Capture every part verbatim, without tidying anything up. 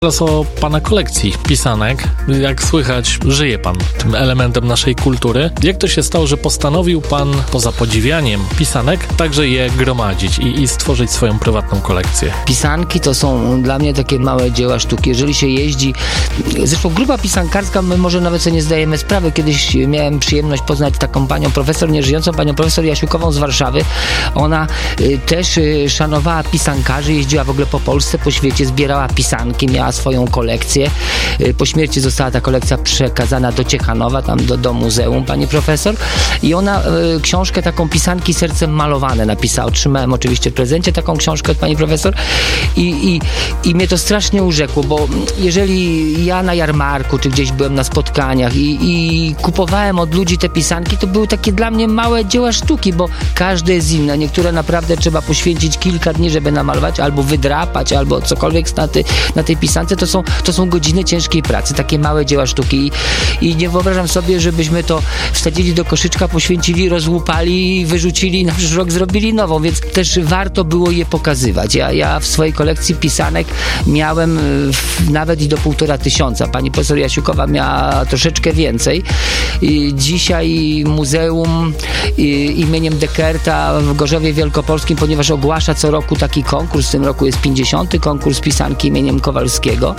Teraz o pana kolekcji pisanek. Jak słychać, żyje pan tym elementem naszej kultury. Jak to się stało, że postanowił pan, poza podziwianiem pisanek, także je gromadzić i, i stworzyć swoją prywatną kolekcję? Pisanki to są dla mnie takie małe dzieła sztuki. Jeżeli się jeździ... Zresztą grupa pisankarska, my może nawet sobie nie zdajemy sprawy. Kiedyś miałem przyjemność poznać taką panią profesor, nieżyjącą panią profesor Jasiukową z Warszawy. Ona y, też y, szanowała pisankarzy, jeździła w ogóle po Polsce, po świecie, zbierała pisanki, miała swoją kolekcję. Po śmierci została ta kolekcja przekazana do Ciechanowa, tam do, do muzeum pani profesor i ona y, książkę taką Pisanki sercem malowane napisała. Otrzymałem oczywiście w prezencie taką książkę od pani profesor i, i, i mnie to strasznie urzekło, bo jeżeli ja na jarmarku czy gdzieś byłem na spotkaniach i, i kupowałem od ludzi te pisanki, to były takie dla mnie małe dzieła sztuki, bo każde jest inne. Niektóre naprawdę trzeba poświęcić kilka dni, żeby namalować, albo wydrapać, albo cokolwiek na, ty, na tej pisance. To są, to są godziny ciężkiej pracy, takie małe dzieła sztuki i, i nie wyobrażam sobie, żebyśmy to wsadzili do koszyczka, poświęcili, rozłupali, wyrzucili i na przyszły rok zrobili nową, więc też warto było je pokazywać. Ja, ja w swojej kolekcji pisanek miałem w, nawet i do półtora tysiąca. Pani profesor Jasiukowa miała troszeczkę więcej. I dzisiaj muzeum i, imieniem Dekerta w Gorzowie Wielkopolskim, ponieważ ogłasza co roku taki konkurs, w tym roku jest pięćdziesiąty konkurs pisanki imieniem Kowalskiego.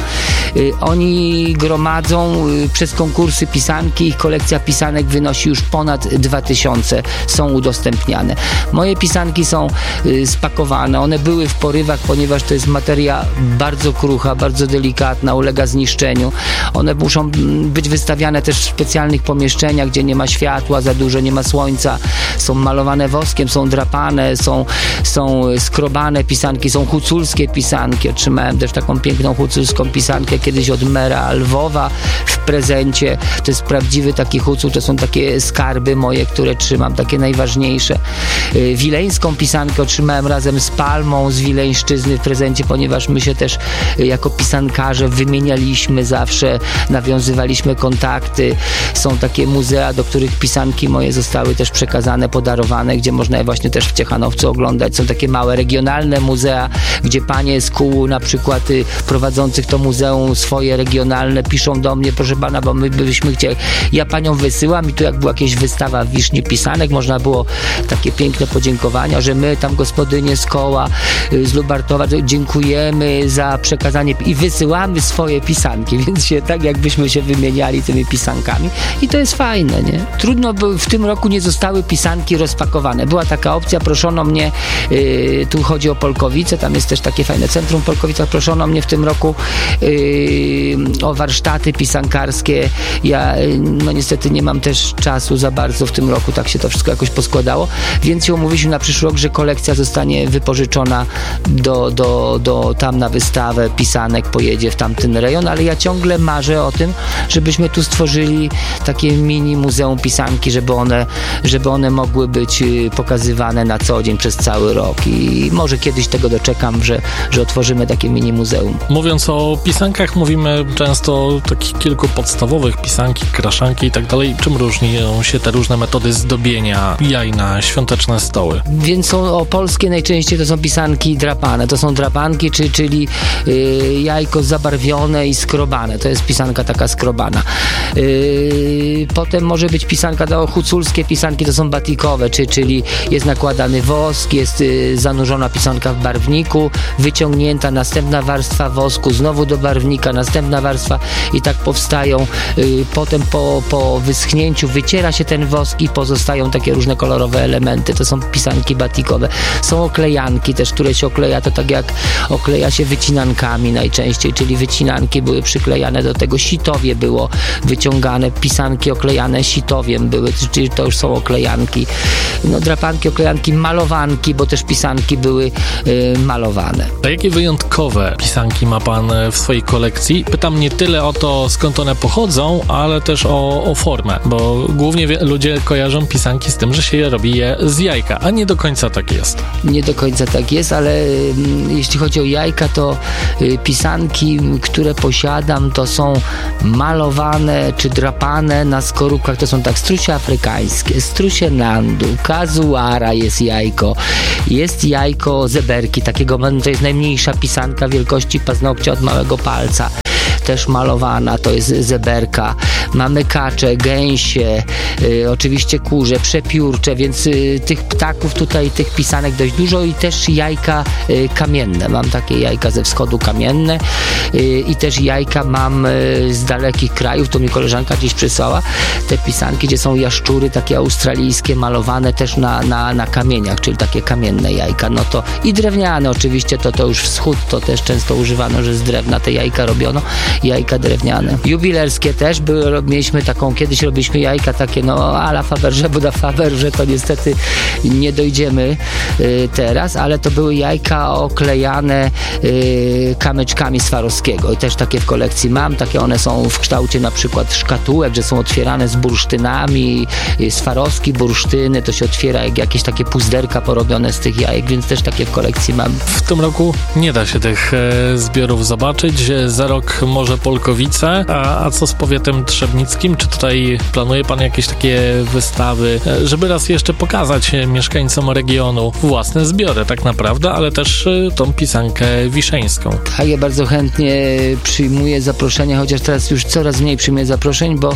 Oni gromadzą przez konkursy pisanki, ich kolekcja pisanek wynosi już ponad dwa tysiące, są udostępniane. Moje pisanki są spakowane, one były w porywach, ponieważ to jest materia bardzo krucha, bardzo delikatna, ulega zniszczeniu. One muszą być wystawiane też w specjalnych pomieszczeniach, gdzie nie ma światła za dużo, nie ma słońca, są malowane woskiem, są drapane, są, są skrobane pisanki, są huculskie pisanki. Otrzymałem też taką piękną huculską pisankę kiedyś od mera Lwowa w prezencie. To jest prawdziwy taki hucul, to są takie skarby moje, które trzymam, takie najważniejsze. Wileńską pisankę otrzymałem razem z Palmą z Wileńszczyzny w prezencie, ponieważ my się też jako pisankarze wymienialiśmy zawsze, nawiązywaliśmy kontakty. Są takie muzea, do których pisanki moje zostały też przekazane, podarowane, gdzie można je właśnie też w Ciechanowcu oglądać. Są takie małe regionalne muzea, gdzie panie z kół na przykład prowadzących to muzeum swoje regionalne piszą do mnie, proszę pana, bo my byśmy chcieli, ja panią wysyłam i tu jak była jakaś wystawa w Wiszni pisanek, można było takie piękne podziękowania, że my tam gospodynie z koła, z Lubartowa, dziękujemy za przekazanie i wysyłamy swoje pisanki, więc się tak jakbyśmy się wymieniali tymi pisankami i to jest fajne, nie? Trudno, bo w tym roku nie zostały pisanki rozpakowane. Była taka opcja, proszono mnie, yy, tu chodzi o Polkowice, tam jest też takie fajne centrum w Polkowicach, proszono mnie w tym roku yy, o warsztaty pisankarskie. Ja no niestety nie mam też czasu za bardzo w tym roku, tak się to wszystko jakoś poskładało, więc się umówiliśmy na przyszły rok, że kolekcja zostanie wypożyczona do, do, do tam na wystawę pisanek, pojedzie w tamten rejon, ale ja ciągle marzę o tym, żebyśmy tu stworzyli takie mini muzeum pisanki, żeby one, żeby one mogły być pokazywane na co dzień przez cały rok i może kiedyś tego doczekam, że, że otworzymy takie mini muzeum. Mówiąc o pisankach, mówimy często o takich kilku podstawowych, pisanki, kraszanki i tak dalej. Czym różnią się te różne metody zdobienia jaj na świąteczne stoły? Więc są o polskie najczęściej to są pisanki drapane. To są drapanki, czy, czyli yy, jajko zabarwione i skrobane. To jest pisanka taka skrobana. Yy, potem może być pisanka, to huculskie pisanki, to są batikowe, czy, czyli jest nakładany wosk, jest yy, zanurzona pisanka w barwniku, wyciągnięta następna warstwa wosku, znowu do barwnika, następna warstwa i tak powstają. Yy, potem po, po wyschnięciu wyciera się ten wosk i pozostają takie różne kolorowe elementy. To są pisanki batikowe. Są oklejanki też, które się okleja, to tak jak okleja się wycinankami najczęściej, czyli wycinanki były przyklejane do tego, sitowie było wyciągane, pisanki oklejane sitowiem były, czyli to już są oklejanki. No drapanki, oklejanki, malowanki, bo też pisanki były yy, malowane. A jakie wyjątkowe pisanki ma pan w swojej kolekcji? Pytam nie tyle o to, skąd one pochodzą, ale też o, o formę, bo głównie wie, ludzie kojarzą pisanki z tym, że się je robi je z jajka, a nie do końca tak jest. Nie do końca tak jest, ale y, jeśli chodzi o jajka, to y, pisanki, które posiadam, to są malowane czy drapane na skorupkach. To są tak strusie afrykańskie, strusie nandu, kazuara jest jajko, jest jajko zeberki, takiego, to jest najmniejsza pisanka wielkości paznokcia od małego palca, też malowana, to jest zeberka. Mamy kacze, gęsie, y, oczywiście kurze, przepiórcze, więc y, tych ptaków tutaj, tych pisanek dość dużo i też jajka y, kamienne. Mam takie jajka ze wschodu kamienne y, i też jajka mam y, z dalekich krajów, to mi koleżanka gdzieś przysłała, te pisanki, gdzie są jaszczury takie australijskie, malowane też na, na, na kamieniach, czyli takie kamienne jajka. No to i drewniane oczywiście, to to już wschód, to też często używano, że z drewna te jajka robiono, jajka drewniane. Jubilerskie też były, mieliśmy taką, kiedyś robiliśmy jajka takie, no a la Faberże, Buda Faberże, to niestety nie dojdziemy y, teraz, ale to były jajka oklejane y, kamyczkami Swarowskiego i też takie w kolekcji mam, takie one są w kształcie na przykład szkatułek, że są otwierane z bursztynami, y, Swarowski, bursztyny, to się otwiera jak jakieś takie puzderka porobione z tych jajek, więc też takie w kolekcji mam. W tym roku nie da się tych e, zbiorów zobaczyć, za rok może Polkowice, a, a co z powiatem trzebnickim? Czy tutaj planuje pan jakieś takie wystawy, żeby raz jeszcze pokazać mieszkańcom regionu własne zbiory tak naprawdę, ale też tą pisankę wiszeńską? Tak, ja bardzo chętnie przyjmuję zaproszenia, chociaż teraz już coraz mniej przyjmuję zaproszeń, bo,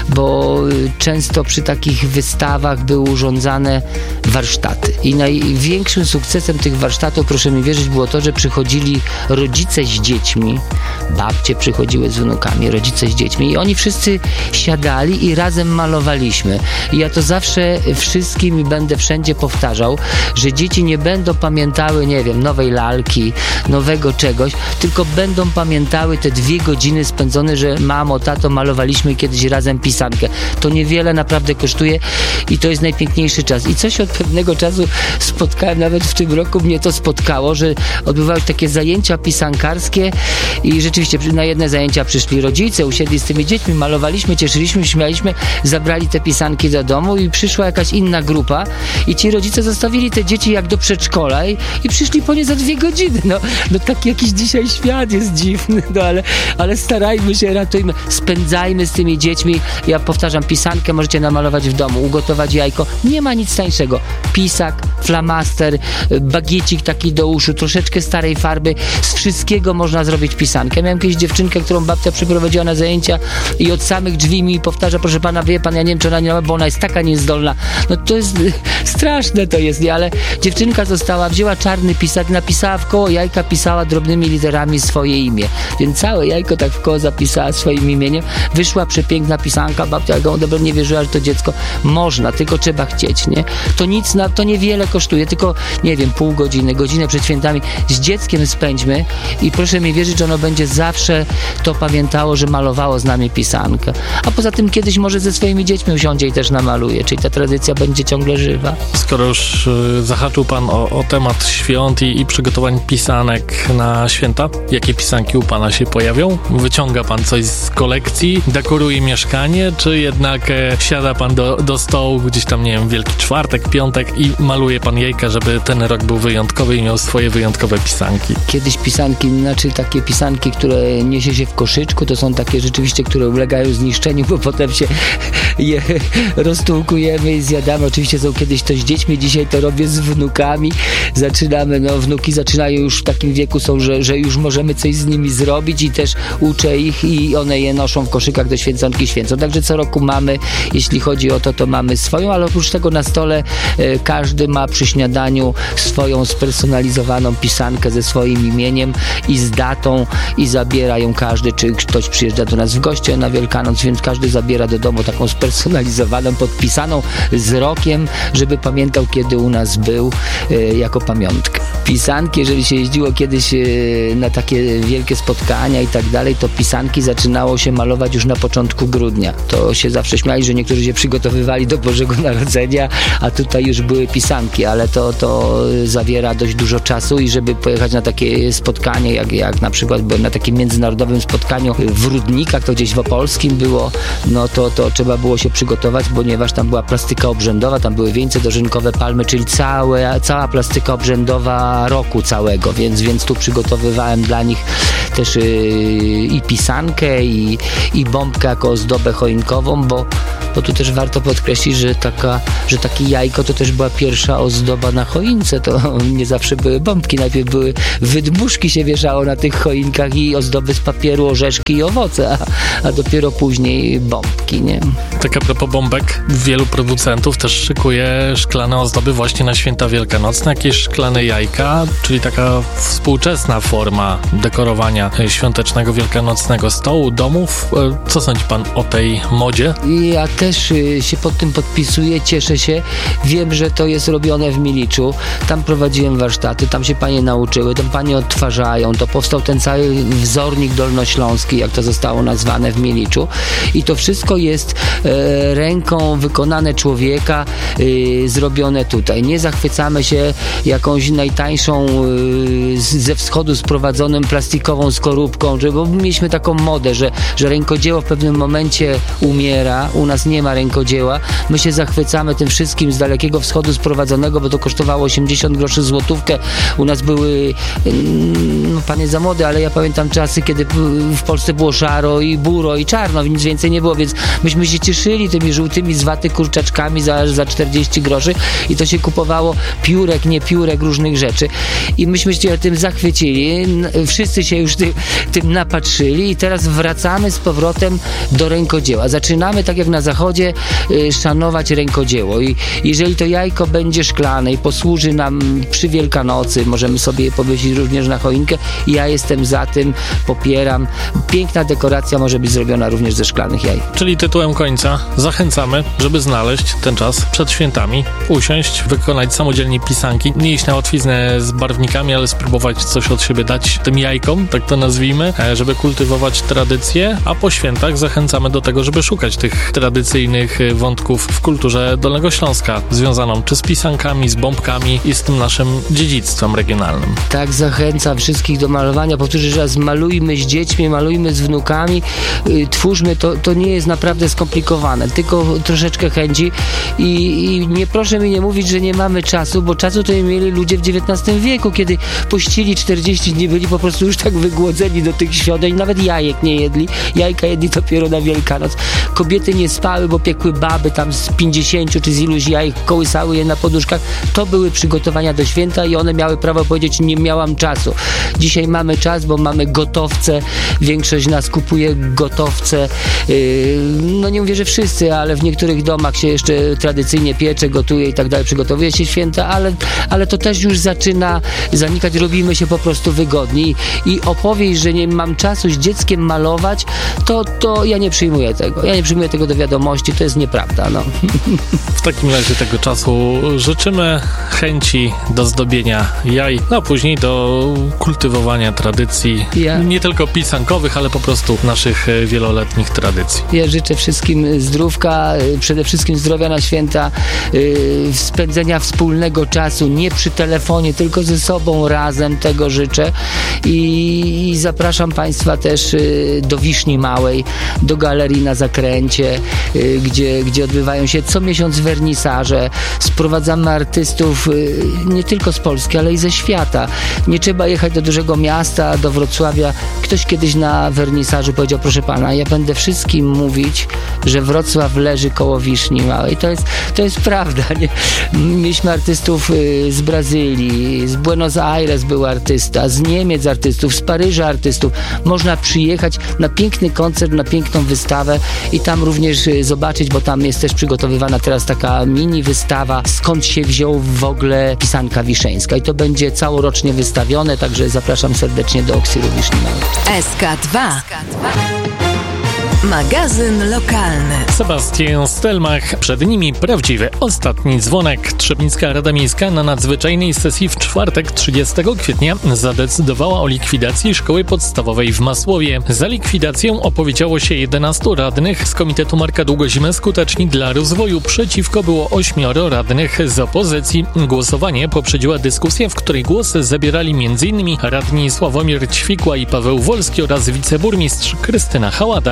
bo często przy takich wystawach były urządzane warsztaty i największym sukcesem tych warsztatów, proszę mi wierzyć, było to, że przychodzili rodzice z dziećmi, babcie przychodziły z wnukami, rodzice z dziećmi i oni wszyscy siadali i razem malowaliśmy. I ja to zawsze wszystkim i będę wszędzie powtarzał, że dzieci nie będą pamiętały, nie wiem, nowej lalki, nowego czegoś, tylko będą pamiętały te dwie godziny spędzone, że mamo, tato, malowaliśmy kiedyś razem pisankę. To niewiele naprawdę kosztuje i to jest najpiękniejszy czas. I coś od pewnego czasu spotkałem, nawet w tym roku mnie to spotkało, że odbywały się takie zajęcia pisankarskie i rzeczywiście na jedne zajęcia przyszli rodzice, usiedli z tymi dziećmi, malowaliśmy, cieszyliśmy, śmialiśmy, zabrali te pisanki do domu i przyszła jakaś inna grupa i ci rodzice zostawili te dzieci jak do przedszkola i, i przyszli po nie za dwie godziny. No, no taki jakiś dzisiaj świat jest dziwny, no ale, ale starajmy się, ratujmy, spędzajmy z tymi dziećmi. Ja powtarzam, pisankę możecie namalować w domu, ugotować jajko. Nie ma nic tańszego. Pisak, flamaster, bagiecik taki do uszu, troszeczkę starej farby. Z wszystkiego można zrobić pisankę. Miałem kiedyś dziewczynkę, którą babcia przyprowadziła na zajęcia i od samych drzwi mi powtarza, proszę pana, wie pan, ja nie wiem, czy ona nie ma, bo ona jest taka niezdolna. No to jest straszne to jest, nie? Ale dziewczynka została, wzięła czarny pisak, napisała w koło jajka, pisała drobnymi literami swoje imię. Więc całe jajko tak w koło zapisała swoim imieniem. Wyszła przepiękna pisanka, babcia go dobrze nie wierzyła, że to dziecko można, tylko trzeba chcieć, nie? To nic, na, to niewiele kosztuje, tylko, nie wiem, pół godziny, godzinę przed świętami z dzieckiem spędźmy i proszę mi wierzyć, że ono będzie zawsze to pamiętało, że malowało z nami pisankę. A poza tym kiedyś może ze swoimi dziećmi usiądzie i też namaluje, czyli ta tradycja będzie ciągle żywa. Skoro już y, zahaczył pan o, o temat świąt i, i przygotowań pisanek na święta, jakie pisanki u pana się pojawią? Wyciąga pan coś z kolekcji, dekoruje mieszkanie, czy jednak e, siada pan do, do stołu gdzieś tam, nie wiem, Wielki Czwartek, Piątek i maluje pan jajka, żeby ten rok był wyjątkowy i miał swoje wyjątkowe pisanki? Kiedyś pisanki, znaczy takie pisanki, które niesie się w koszyczku, to są takie rzeczywiście, które ulegają zniszczeniu, bo potem się je roztłukujemy i zjadamy. Oczywiście są kiedyś to z dziećmi, dzisiaj to robię z wnukami. Zaczynamy, no wnuki zaczynają już w takim wieku są, że, że już możemy coś z nimi zrobić i też uczę ich i one je noszą w koszykach do święconki święcą. Także co roku mamy, jeśli chodzi o to, to mamy swoją, ale oprócz tego na stole e, każdy ma przy śniadaniu swoją spersonalizowaną pisankę ze swoim imieniem i z datą i zabiera ją każdy, czy ktoś przyjeżdża do nas w goście na Wielkanoc, więc każdy zabiera do domu taką spersonalizowaną, podpisaną z rokiem, żeby pamiętał, kiedy u nas był e, jako pamiątkę. Pisanki, jeżeli się jeździło kiedyś e, na takie wielkie spotkania i tak dalej, to pisanki zaczynało się malować już na początku grudnia. To się zawsze śmiali, że niektórzy się przygotowywali do Bożego Narodzenia, a tutaj już były pisanki, ale to, to zawiera dość dużo czasu i żeby pojechać na takie spotkanie, jak, jak na przykład byłem na takim międzynarodowym spotkaniu w Rudnikach, to gdzieś w Opolskim było, no to, to trzeba było się przygotować, ponieważ tam była plastyka obrzędowa, tam były wieńce dożynkowe, palmy, czyli całe, cała plastyka obrzędowa roku całego, więc, więc tu przygotowywałem dla nich też yy, i pisankę i, i bombkę jako ozdobę choinkową, bo bo tu też warto podkreślić, że, taka, że takie jajko to też była pierwsza ozdoba na choince. To nie zawsze były bombki. Najpierw były wydmuszki, się wieszało na tych choinkach i ozdoby z papieru, orzeszki i owoce, a, a dopiero później bombki, nie? Tak a propos bombek, wielu producentów też szykuje szklane ozdoby właśnie na święta wielkanocne, jakieś szklane jajka, czyli taka współczesna forma dekorowania świątecznego, wielkanocnego stołu, domów. Co sądzi pan o tej modzie? Ja też się pod tym podpisuję, cieszę się. Wiem, że to jest robione w Miliczu. Tam prowadziłem warsztaty, tam się panie nauczyły, tam panie odtwarzają. To powstał ten cały wzornik dolnośląski, jak to zostało nazwane w Miliczu. I to wszystko jest e, ręką wykonane człowieka, e, zrobione tutaj. Nie zachwycamy się jakąś najtańszą e, ze wschodu sprowadzonym plastikową skorupką, że, bo mieliśmy taką modę, że, że rękodzieło w pewnym momencie umiera. U nas nie ma rękodzieła. My się zachwycamy tym wszystkim z Dalekiego Wschodu sprowadzonego, bo to kosztowało osiemdziesiąt groszy złotówkę. U nas były, no pan jest za młody, ale ja pamiętam czasy, kiedy w Polsce było szaro i buro i czarno, nic więcej nie było, więc myśmy się cieszyli tymi żółtymi z waty kurczaczkami za, za czterdzieści groszy i to się kupowało piórek, nie piórek, różnych rzeczy. I myśmy się tym zachwycili. Wszyscy się już tym, tym napatrzyli i teraz wracamy z powrotem do rękodzieła. Zaczynamy tak jak na zachodzie y, szanować rękodzieło i jeżeli to jajko będzie szklane i posłuży nam przy Wielkanocy, możemy sobie je powiesić również na choinkę, ja jestem za tym, popieram. Piękna dekoracja może być zrobiona również ze szklanych jaj. Czyli tytułem końca zachęcamy, żeby znaleźć ten czas przed świętami, usiąść, wykonać samodzielnie pisanki, nie iść na łatwiznę z barwnikami, ale spróbować coś od siebie dać tym jajkom, tak to nazwijmy, żeby kultywować tradycje, a po świętach zachęcamy do tego, żeby szukać tych tradycyjnych wątków w kulturze Dolnego Śląska, związaną czy z pisankami, z bombkami i z tym naszym dziedzictwem regionalnym. Tak, zachęcam wszystkich do malowania. Powtórzę jeszcze raz, malujmy z dziećmi, malujmy z wnukami, yy, twórzmy, to, to nie jest naprawdę skomplikowane, tylko troszeczkę chęci i, i nie proszę mi nie mówić, że nie mamy czasu, bo czasu to mieli ludzie w dziewiętnastym wieku, kiedy pościli czterdzieści dni, byli po prostu już tak wygłodzeni do tych świąt, nawet jajek nie jedli, jajka jedli dopiero na Wielkanoc. Kobiety nie spały, bo piekły baby tam z pięćdziesięciu czy z iluś jajek, kołysały je na poduszkach. To były przygotowania do święta i one miały prawo powiedzieć, nie miałam czasu. Dzisiaj mamy czas, bo mamy gotowce, większość nas kupuje gotowce. Yy, no nie mówię, że wszyscy, ale w niektórych domach się jeszcze tradycyjnie piecze, gotuje i tak dalej, przygotowuje się święta, ale, ale to też już zaczyna zanikać, robimy się po prostu wygodni i opowieść, że nie mam czasu z dzieckiem malować, to, to ja nie przyjmuję tego. Ja nie przyjmuję tego do wiadomości, to jest nieprawda. No. W takim razie tego czasu życzymy chęci do zdobienia jaj, no a później do kultywowania tradycji, ja. nie tylko pisankowych, ale po prostu naszych wieloletnich tradycji. Ja życzę wszystkim zdrówka, przede wszystkim zdrowia na święta, yy, spędzenia wspólnego czasu, nie przy telefonie, tylko ze sobą razem, tego życzę i, i zapraszam Państwa też yy, do Wiszni Małej, do galerii na Zakręcie, yy, gdzie, gdzie odbywają się co miesiąc wernisaże. Sprowadzamy artystów yy, nie tylko z Polski, ale i ze świata. Nie trzeba jechać do dużego miasta, do Wrocławia. Ktoś kiedyś na wernisażu powiedział, proszę pana, ja będę wszystkim mówić, że Wrocław leży koło Wiszni Małej. To jest, to jest prawda. Nie? Mieliśmy artystów yy, z Brazylii, z Buenos Aires był artysta, z Niemiec artystów, z Paryża artystów. Można przyjechać na piękny koncert, na piękną wystawę i tam również yy, zobaczyć, bo tam jest też przygotowywana teraz taka mini wystawa, skąd się wziął w ogóle pisanka wiszeńska i to będzie całorocznie wystawione, także zapraszam serdecznie do Oksyru Wiszni Małej. S K dwa. Magazyn lokalny. Sebastian Stelmach, przed nimi prawdziwy ostatni dzwonek. Trzebnicka Rada Miejska na nadzwyczajnej sesji w czwartek trzydziestego kwietnia zadecydowała o likwidacji szkoły podstawowej w Masłowie. Za likwidacją opowiedziało się jedenastu radnych z Komitetu Marka Długozimy Skuteczni dla Rozwoju. Przeciwko było ośmioro radnych z opozycji. Głosowanie poprzedziła dyskusja, w której głosy zabierali m.in. radni Sławomir Ćwikła i Paweł Wolski oraz wiceburmistrz Krystyna Haładaj. Pani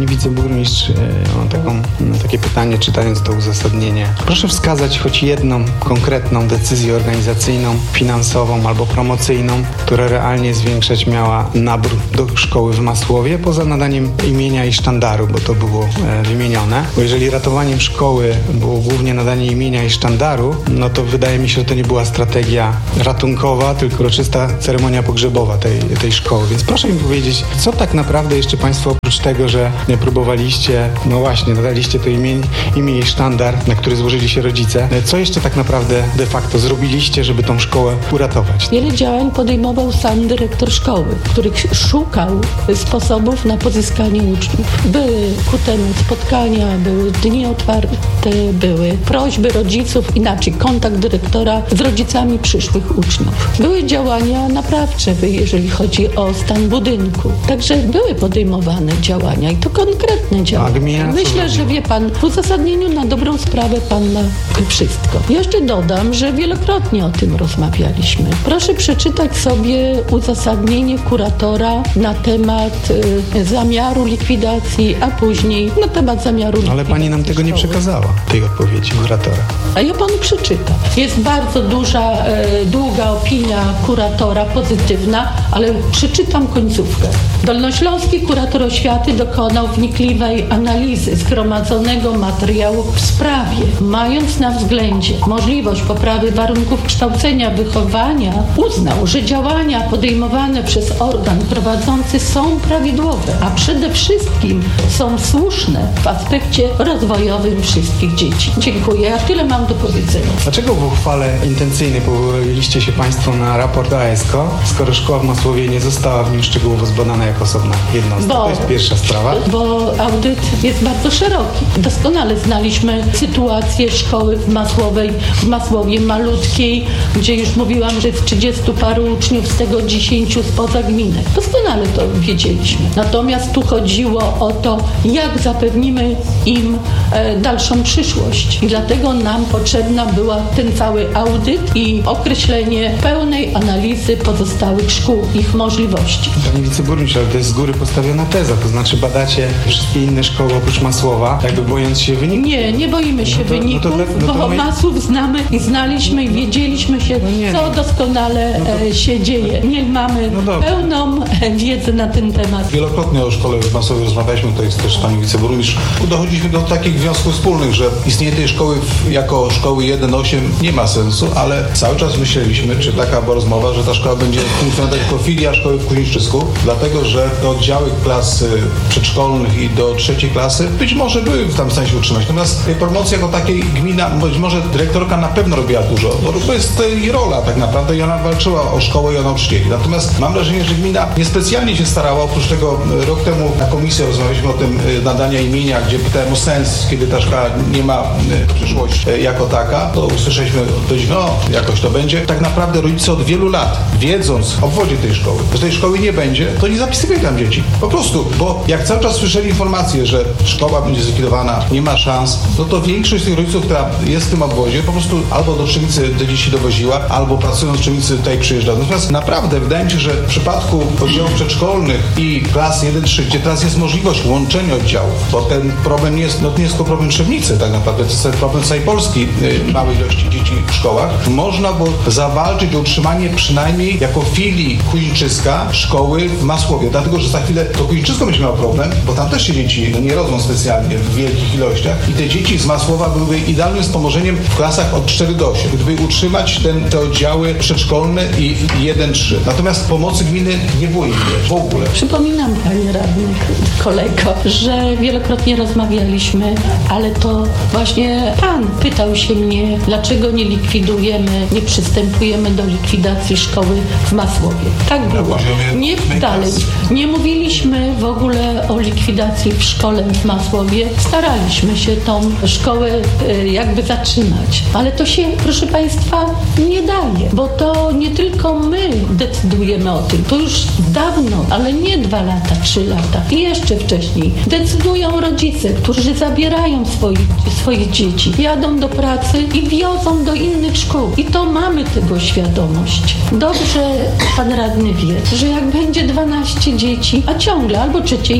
wiceburmistrz, mam taką, takie pytanie, czytając to uzasadnienie. Proszę wskazać choć jedną konkretną decyzję organizacyjną, finansową albo promocyjną, która realnie zwiększać miała nabór do szkoły w Masłowie, poza nadaniem imienia i sztandaru, bo to było e, wymienione. Bo jeżeli ratowaniem szkoły było głównie nadanie imienia i sztandaru, no to wydaje mi się, że to nie była strategia ratunkowa, tylko uroczysta ceremonia pogrzebowa tej, tej szkoły. Więc proszę mi powiedzieć, co tak naprawdę jeszcze Państwo oprócz tego, że nie próbowaliście, no właśnie, nadaliście to imię, imię i sztandar, na który złożyli się rodzice, co jeszcze tak naprawdę de facto zrobiliście, żeby tą szkołę uratować? Wiele działań podejmował sam dyrektor szkoły, który szukał sposobów na pozyskanie uczniów. Były ku temu spotkania, były dni otwarte, były prośby rodziców, inaczej kontakt dyrektora z rodzicami przyszłych uczniów. Były działania naprawcze, jeżeli chodzi o stan budynku. Także były podejmowane działania i to konkretne działania. Myślę, że wie pan, w uzasadnieniu na dobrą sprawę pan ma wszystko. Jeszcze dodam, że wielokrotnie o tym rozmawialiśmy. Proszę przeczytać sobie uzasadnienie kuratora na temat y, zamiaru likwidacji, a później na temat zamiaru likwidacji. Ale pani nam tego nie przekazała, tej odpowiedzi kuratora. A ja panu przeczytam. Jest bardzo duża, y, długa opinia kuratora, pozytywna, ale przeczytam końcówkę. Dolnośląski kurator oświaty dokonał wnikliwej analizy zgromadzonego materiału w sprawie, mając na względzie możliwość poprawy warunków kształcenia, wychowania, uznał, że działania podejmowane przez organ prowadzący są prawidłowe, a przede wszystkim są słuszne w aspekcie rozwojowym wszystkich dzieci. Dziękuję. Ja tyle mam do powiedzenia. Dlaczego w uchwale intencyjnej powołaliście się Państwo na raport A S K O, skoro szkoła w Masłowie nie została w nim szczegółowo zbadana jako osobna jednostka? Bo, to jest pierwsza sprawa. Bo audyt jest bardzo szeroki. Doskonale znaliśmy sytuację szkoły w Masłowej, w Masłowie malutkiej, gdzie już mówiłam, że jest trzydziestu paru uczniów, z tego dziesięciu spoza gminy. Doskonale to wiedzieliśmy. Natomiast tu chodziło o to, jak zapewnimy im e, dalszą przyszłość. I dlatego nam potrzebna była ten cały audyt i określenie pełnej analizy pozostałych szkół, ich możliwości. Panie wiceburmistrz, ale to jest z góry postawiona teza, to znaczy badacie wszystkie inne szkoły oprócz Masłowa, jakby bojąc się wyników? Nie, nie boimy się no to, wyników, no to, no to bo my... Masłów znamy i znaliśmy i wiedzieliśmy się, no nie, co doskonale no to... się dzieje. Nie mamy no pełną wiedzę na ten temat. Wielokrotnie o szkole w Masłowie rozmawialiśmy, to jest też pani wiceburmistrz. Dochodziliśmy do takich wniosków wspólnych, że istnienie tej szkoły jako szkoły jeden osiem nie ma sensu, ale cały czas myśleliśmy, czy taka była rozmowa, że ta szkoła będzie funkcjonować jako filia szkoły w Kuźniczysku, dlatego że te oddziały klas przedszkolnych i do trzeciej klasy być może były w tam sensie utrzymać. Natomiast tej promocji jako takiej gmina, być może dyrektorka na pewno robiła dużo, bo to jest jej rola tak naprawdę i ona walczyła o szkołę i o nauczycieli. Natomiast mam wrażenie, że gmina niespecjalnie się starała, oprócz tego rok temu na komisji rozmawialiśmy o tym nadania imienia, gdzie pytałem o sens, kiedy ta szkoła nie ma przyszłość jako taka, to usłyszeliśmy dość, no jakoś to będzie. Tak naprawdę rodzice od wielu lat, wiedząc o obwodzie tej szkoły, że tej szkoły nie będzie, to nie zapisywali tam dzieci. Po prostu, bo jak cały czas słyszeli informację, że szkoła będzie zlikwidowana, nie ma szans, no to większość z tych rodziców, która jest w tym obwodzie, po prostu albo do Trzemicy te dzieci dowoziła, albo pracując w Trzemicy tutaj przyjeżdża. Natomiast naprawdę wydaje mi się, że w przypadku oddziałów przedszkolnych i klas jeden trzy, gdzie teraz jest możliwość łączenia oddziałów, bo ten problem nie jest, no to nie jest tylko problem Trzemicy tak naprawdę, to jest ten problem całej Polski, yy, małej ilości dzieci w szkołach. Można było zawalczyć o utrzymanie przynajmniej jako filii Kuźniczyska szkoły w Masłowie, dlatego że za chwilę to Kuźniczysko będzie miało problem, bo tam też się dzieci no, nie rodzą specjalnie w wielkich ilościach i te dzieci z Masłowa byłyby idealnym wspomożeniem w klasach od cztery do ośmiu, gdyby utrzymać ten, te oddziały przedszkolne i jeden trzy. Natomiast pomocy gminy nie było im w ogóle. Przypominam, panie radny, kolego, że wielokrotnie rozmawialiśmy, ale to właśnie pan pytał się mnie, dlaczego nie likwidujemy, nie przystępujemy do likwidacji szkoły w Masłowie. Tak było. Nie dalej. Nie mówiliśmy w ogóle o likwidacji w szkole w Masłowie. Staraliśmy się tą szkołę jakby zatrzymać. Ale to się, proszę państwa, nie daje, bo to nie tylko my decydujemy o tym. To już dawno, ale nie dwa lata, trzy lata i jeszcze wcześniej. Decydują rodzice, którzy zabierają swoich, swoich dzieci, jadą do pracy i wiozą do innych szkół. I to mamy tego świadomość. Dobrze pan radny wie, że jak będzie dwanaście dzieci, a ciągle albo trzeciej nie ma klas,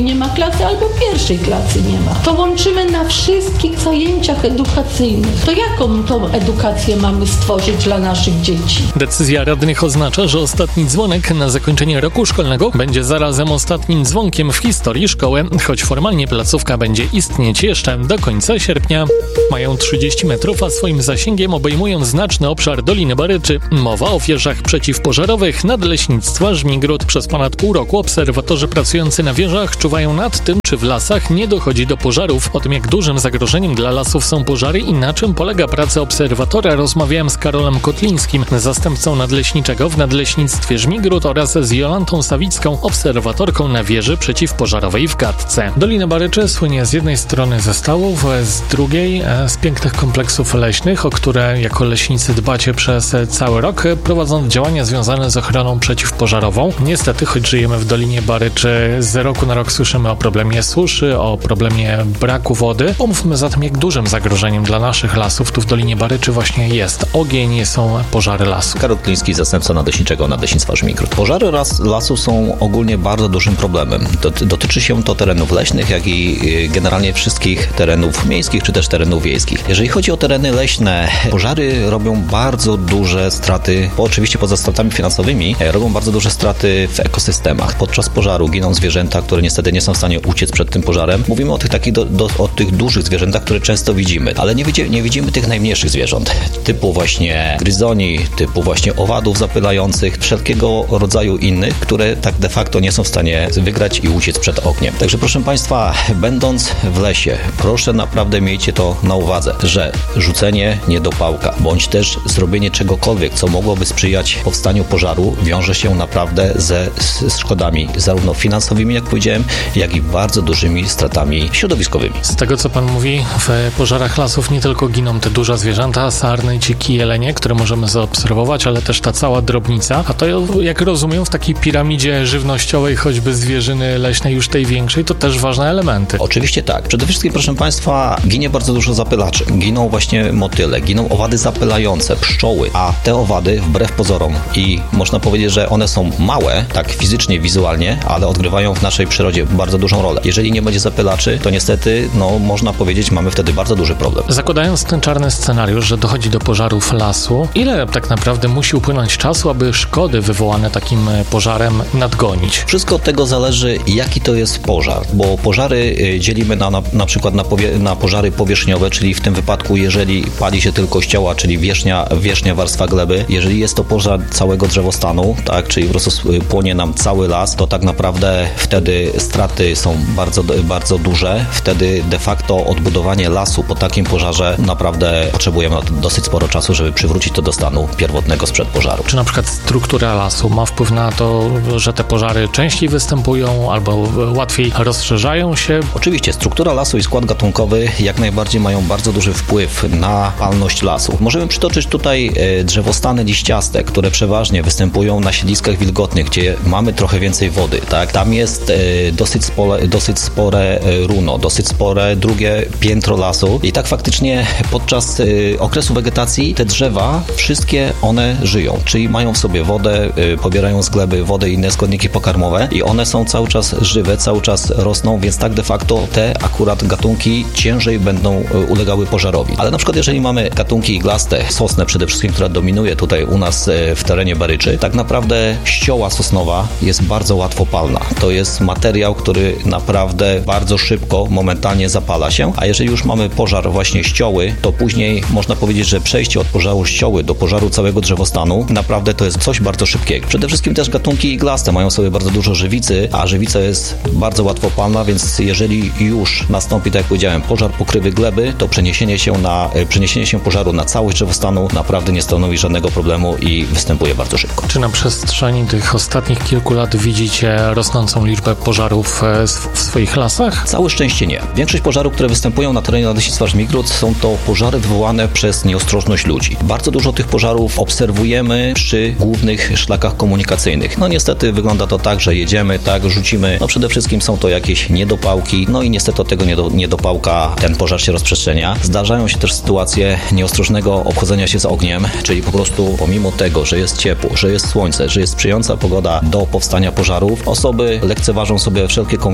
klasy albo pierwszej klasy nie ma. To łączymy na wszystkich zajęciach edukacyjnych. To jaką tą edukację mamy stworzyć dla naszych dzieci? Decyzja radnych oznacza, że ostatni dzwonek na zakończenie roku szkolnego będzie zarazem ostatnim dzwonkiem w historii szkoły, choć formalnie placówka będzie istnieć jeszcze do końca sierpnia. Mają trzydzieści metrów, a swoim zasięgiem obejmują znaczny obszar Doliny Baryczy. Mowa o wieżach przeciwpożarowych Nadleśnictwa Żmigród. Przez ponad pół roku obserwatorzy pracujący na wieżach czuwają nad tym, czy w lasach nie dochodzi do pożarów. O tym, jak dużym zagrożeniem dla lasów są pożary i na czym polega praca obserwatora, rozmawiałem z Karolem Kotlińskim, zastępcą nadleśniczego w Nadleśnictwie Żmigród, oraz z Jolantą Sawicką, obserwatorką na wieży przeciwpożarowej w Gadce. Dolina Baryczy słynie z jednej strony ze stałów, z drugiej z pięknych kompleksów leśnych, o które jako leśnicy dbacie przez cały rok, prowadząc działania związane z ochroną przeciwpożarową. Niestety, choć żyjemy w Dolinie Baryczy, z roku na rok słyszymy o problemie suszy, o problemie braku wody. Pomówmy zatem, jak dużym zagrożeniem dla naszych lasów tu w Dolinie Baryczy właśnie jest ogień, są pożary lasu. Karol Kotliński, zastępca nadleśniczego Nadleśnictwa Żmigród. Pożary las, lasu są ogólnie bardzo dużym problemem. Dotyczy się to terenów leśnych, jak i generalnie wszystkich terenów miejskich, czy też terenów wiejskich. Jeżeli chodzi o tereny leśne, pożary robią bardzo duże straty, bo oczywiście poza stratami finansowymi, robią bardzo duże straty w ekosystemach. Podczas pożaru giną zwierzęta, które niestety nie są w stanie uciec przed tym pożarem. Mówimy o tych takich, do, do, o tych dużych zwierzętach, które często widzimy, ale nie, widzi, nie widzimy tych najmniejszych zwierząt, typu właśnie gryzoni, typu właśnie owadów zapylających, wszelkiego rodzaju innych, które tak de facto nie są w stanie wygrać i uciec przed ogniem. Także proszę Państwa, będąc w lesie, proszę naprawdę miejcie to na uwadze, że rzucenie niedopałka, bądź też zrobienie czegokolwiek, co mogłoby sprzyjać powstaniu pożaru, wiąże się naprawdę ze z szkodami, zarówno finansowymi, jak powiedziałem, jak i bardzo dużymi stratami środowiskowymi. Z tego, co Pan mówi, w pożarach lasów nie tylko giną te duże zwierzęta, sarny, dziki, jelenie, które możemy zaobserwować, ale też ta cała drobnica, a to, jak rozumiem, w takiej piramidzie żywnościowej, choćby zwierzyny leśnej już tej większej, to też ważne elementy. Oczywiście tak. Przede wszystkim, proszę Państwa, ginie bardzo dużo zapylaczy. Giną właśnie motyle, giną owady zapylające, pszczoły, a te owady, wbrew pozorom, i można powiedzieć, że one są małe, tak fizycznie, wizualnie, ale odgrywają w naszej przyrodzie bardzo dużą rolę. Jeżeli nie będzie zapylaczy, to niestety, no można powiedzieć, mamy wtedy bardzo duży problem. Zakładając ten czarny scenariusz, że dochodzi do pożarów lasu, ile tak naprawdę musi upłynąć czasu, aby szkody wywołane takim pożarem nadgonić? Wszystko od tego zależy, jaki to jest pożar, bo pożary dzielimy na, na, na przykład na, powie, na pożary powierzchniowe, czyli w tym wypadku, jeżeli pali się tylko ścioła, czyli wierzchnia, wierzchnia warstwa gleby, jeżeli jest to pożar całego drzewostanu, tak, czyli po prostu płonie nam cały las, to tak naprawdę wtedy straty są bardzo, bardzo duże. Wtedy de facto odbudowanie lasu po takim pożarze naprawdę potrzebujemy dosyć sporo czasu, żeby przywrócić to do stanu pierwotnego sprzed pożaru. Czy na przykład struktura lasu ma wpływ na to, że te pożary częściej występują albo łatwiej rozszerzają się? Oczywiście, struktura lasu i skład gatunkowy jak najbardziej mają bardzo duży wpływ na palność lasu. Możemy przytoczyć tutaj drzewostany liściaste, które przeważnie występują na siedliskach wilgotnych, gdzie mamy trochę więcej wody, tak? Tam jest dosyć spore, dosyć spore runo, dosyć spore drugie piętro lasu i tak faktycznie podczas okresu wegetacji te drzewa, wszystkie one żyją, czyli mają w sobie wodę, pobierają z gleby wodę i inne składniki pokarmowe i one są cały czas żywe, cały czas rosną, więc tak de facto te akurat gatunki ciężej będą ulegały pożarowi. Ale na przykład jeżeli mamy gatunki iglaste, sosnę przede wszystkim, która dominuje tutaj u nas w terenie Baryczy, tak naprawdę ścioła sosnowa jest bardzo łatwo palna. To jest materiał, który naprawdę bardzo szybko, momentalnie zapala się, a jeżeli już mamy pożar właśnie ścioły, to później można powiedzieć, że przejście od pożaru ścioły do pożaru całego drzewostanu naprawdę to jest coś bardzo szybkiego. Przede wszystkim też gatunki iglaste mają sobie bardzo dużo żywicy, a żywica jest bardzo łatwo palna, więc jeżeli już nastąpi, tak jak powiedziałem, pożar pokrywy gleby, to przeniesienie się na przeniesienie się pożaru na całość drzewostanu naprawdę nie stanowi żadnego problemu i występuje bardzo szybko. Czy na przestrzeni tych ostatnich kilku lat widzicie rosnącą liczbę pożarów w swoich lasach? Całe szczęście nie. Większość pożarów, które występują na terenie Nadleśnictwa Żmigród, są to pożary wywołane przez nieostrożność ludzi. Bardzo dużo tych pożarów obserwujemy przy głównych szlakach komunikacyjnych. No niestety wygląda to tak, że jedziemy, tak, rzucimy. No przede wszystkim są to jakieś niedopałki, no i niestety od tego niedopałka ten pożar się rozprzestrzenia. Zdarzają się też sytuacje nieostrożnego obchodzenia się z ogniem, czyli po prostu pomimo tego, że jest ciepło, że jest słońce, że jest sprzyjająca pogoda do powstania pożarów, osoby lekceważą sobie wszelkie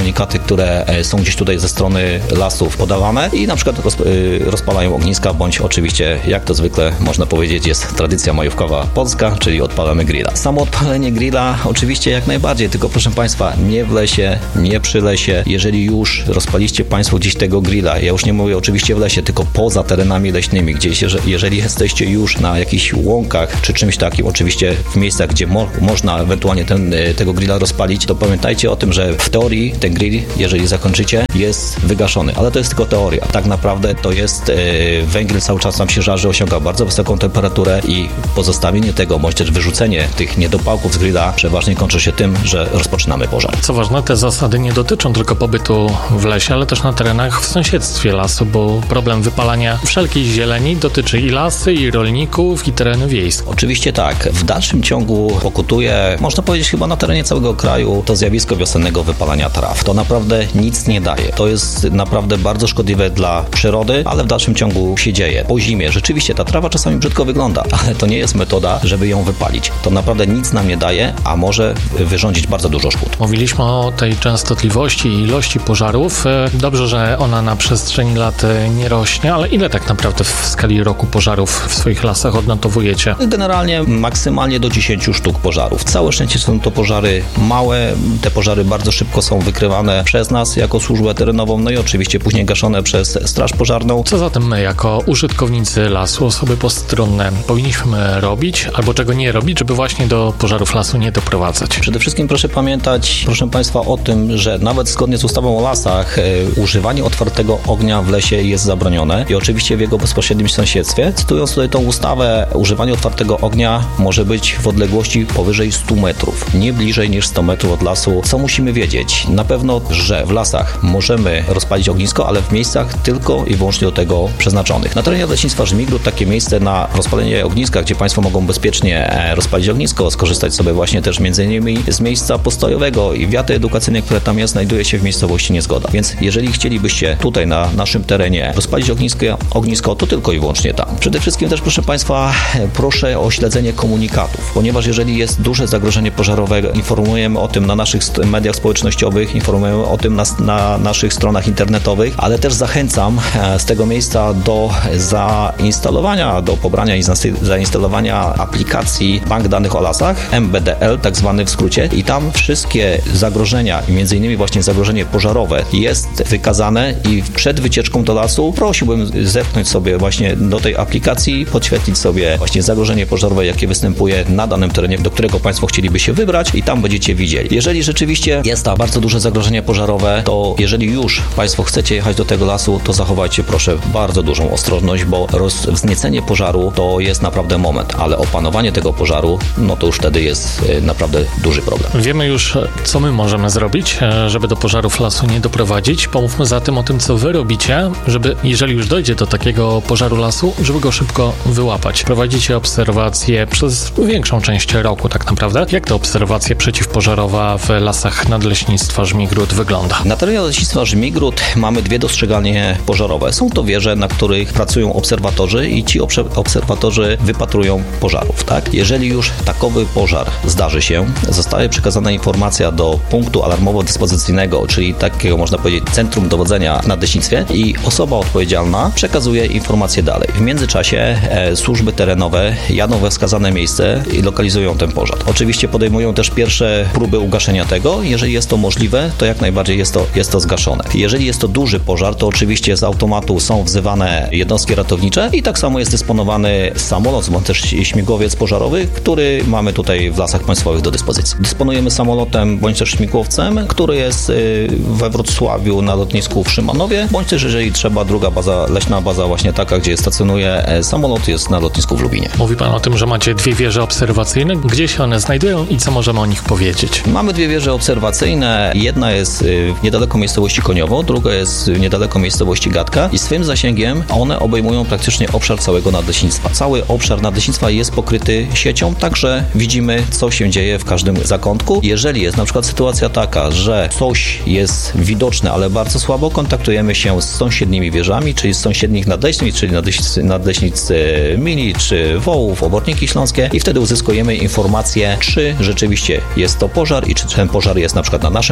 komunikaty, które są gdzieś tutaj ze strony lasów podawane i na przykład roz, rozpalają ogniska, bądź oczywiście, jak to zwykle można powiedzieć, jest tradycja majówkowa polska, czyli odpalamy grilla. Samo odpalenie grilla oczywiście jak najbardziej, tylko proszę Państwa, nie w lesie, nie przy lesie. Jeżeli już rozpaliście Państwo gdzieś tego grilla, ja już nie mówię oczywiście w lesie, tylko poza terenami leśnymi, gdzieś, jeżeli jesteście już na jakichś łąkach, czy czymś takim, oczywiście w miejscach, gdzie mo- można ewentualnie ten, tego grilla rozpalić, to pamiętajcie o tym, że w teorii ten grill, jeżeli zakończycie, jest wygaszony, ale to jest tylko teoria. Tak naprawdę to jest, yy, węgiel cały czas nam się żarzy, osiąga bardzo wysoką temperaturę i pozostawienie tego, bądź też wyrzucenie tych niedopałków z grilla przeważnie kończy się tym, że rozpoczynamy pożar. Co ważne, te zasady nie dotyczą tylko pobytu w lesie, ale też na terenach w sąsiedztwie lasu, bo problem wypalania wszelkiej zieleni dotyczy i lasy, i rolników, i tereny wiejskie. Oczywiście tak. W dalszym ciągu pokutuje, można powiedzieć chyba na terenie całego kraju, to zjawisko wiosennego wypalania traw. To naprawdę nic nie daje. To jest naprawdę bardzo szkodliwe dla przyrody, ale w dalszym ciągu się dzieje. Po zimie rzeczywiście ta trawa czasami brzydko wygląda, ale to nie jest metoda, żeby ją wypalić. To naprawdę nic nam nie daje, a może wyrządzić bardzo dużo szkód. Mówiliśmy o tej częstotliwości i ilości pożarów. Dobrze, że ona na przestrzeni lat nie rośnie, ale ile tak naprawdę w skali roku pożarów w swoich lasach odnotowujecie? Generalnie maksymalnie do dziesięciu sztuk pożarów. Całe szczęście są to pożary małe. Te pożary bardzo szybko są wykrywane przez nas jako służbę terenową, no i oczywiście później gaszone przez straż pożarną. Co zatem my jako użytkownicy lasu, osoby postronne powinniśmy robić albo czego nie robić, żeby właśnie do pożarów lasu nie doprowadzać? Przede wszystkim proszę pamiętać, proszę Państwa, o tym, że nawet zgodnie z ustawą o lasach e, używanie otwartego ognia w lesie jest zabronione i oczywiście w jego bezpośrednim sąsiedztwie. Cytując tutaj tą ustawę, używanie otwartego ognia może być w odległości powyżej stu metrów, nie bliżej niż sto metrów od lasu. Co musimy wiedzieć? Na pewno, że w lasach możemy rozpalić ognisko, ale w miejscach tylko i wyłącznie do tego przeznaczonych. Na terenie Leśnictwa Żmigród takie miejsce na rozpalenie ogniska, gdzie Państwo mogą bezpiecznie rozpalić ognisko, skorzystać sobie właśnie też między innymi z miejsca postojowego i wiaty edukacyjnej, które tam jest, znajduje się w miejscowości Niezgoda. Więc jeżeli chcielibyście tutaj na naszym terenie rozpalić ognisko, ognisko, to tylko i wyłącznie tam. Przede wszystkim też, proszę Państwa, proszę o śledzenie komunikatów, ponieważ jeżeli jest duże zagrożenie pożarowe, informujemy o tym na naszych mediach społecznościowych, informujemy o tym na, na naszych stronach internetowych, ale też zachęcam z tego miejsca do zainstalowania, do pobrania i zainstalowania aplikacji Bank Danych o Lasach, M B D L, tak zwany w skrócie, i tam wszystkie zagrożenia, między innymi właśnie zagrożenie pożarowe, jest wykazane i przed wycieczką do lasu prosiłbym zepchnąć sobie właśnie do tej aplikacji, podświetlić sobie właśnie zagrożenie pożarowe, jakie występuje na danym terenie, do którego Państwo chcieliby się wybrać, i tam będziecie widzieli. Jeżeli rzeczywiście jest to bardzo duże zagrożenie pożarowe, to jeżeli już Państwo chcecie jechać do tego lasu, to zachowajcie proszę bardzo dużą ostrożność, bo wzniecenie pożaru to jest naprawdę moment, ale opanowanie tego pożaru, no to już wtedy jest naprawdę duży problem. Wiemy już, co my możemy zrobić, żeby do pożarów lasu nie doprowadzić. Pomówmy zatem o tym, co wy robicie, żeby, jeżeli już dojdzie do takiego pożaru lasu, żeby go szybko wyłapać. Prowadzicie obserwacje przez większą część roku tak naprawdę. Jak ta obserwacja przeciwpożarowa w lasach Nadleśnictwa Żmigród wygląda? Na terenie Nadleśnictwa Żmigród mamy dwie dostrzegalnie pożarowe. Są to wieże, na których pracują obserwatorzy i ci obserwatorzy wypatrują pożarów, tak? Jeżeli już takowy pożar zdarzy się, zostaje przekazana informacja do punktu alarmowo-dyspozycyjnego, czyli takiego, można powiedzieć, centrum dowodzenia w nadleśnictwie, i osoba odpowiedzialna przekazuje informacje dalej. W międzyczasie e, służby terenowe jadą we wskazane miejsce i lokalizują ten pożar. Oczywiście podejmują też pierwsze próby ugaszenia tego. Jeżeli jest to możliwe, to jak najbardziej jest to, jest to zgaszone. Jeżeli jest to duży pożar, to oczywiście z automatu są wzywane jednostki ratownicze i tak samo jest dysponowany samolot, bądź też śmigłowiec pożarowy, który mamy tutaj w Lasach Państwowych do dyspozycji. Dysponujemy samolotem bądź też śmigłowcem, który jest we Wrocławiu na lotnisku w Szymanowie, bądź też, jeżeli trzeba, druga baza, leśna baza właśnie taka, gdzie stacjonuje samolot, jest na lotnisku w Lubinie. Mówi Pan o tym, że macie dwie wieże obserwacyjne. Gdzie się one znajdują i co możemy o nich powiedzieć? Mamy dwie wieże obserwacyjne. Jedna jest niedaleko miejscowości Koniowo, druga jest niedaleko miejscowości Gadka i swym zasięgiem one obejmują praktycznie obszar całego nadleśnictwa. Cały obszar nadleśnictwa jest pokryty siecią, także widzimy, co się dzieje w każdym zakątku. Jeżeli jest na przykład sytuacja taka, że coś jest widoczne, ale bardzo słabo, kontaktujemy się z sąsiednimi wieżami, czyli z sąsiednich nadleśnic, czyli nadleśnic, nadleśnic Mili czy Wołów, Oborniki Śląskie, i wtedy uzyskujemy informację, czy rzeczywiście jest to pożar i czy ten pożar jest na przykład na naszym terenie,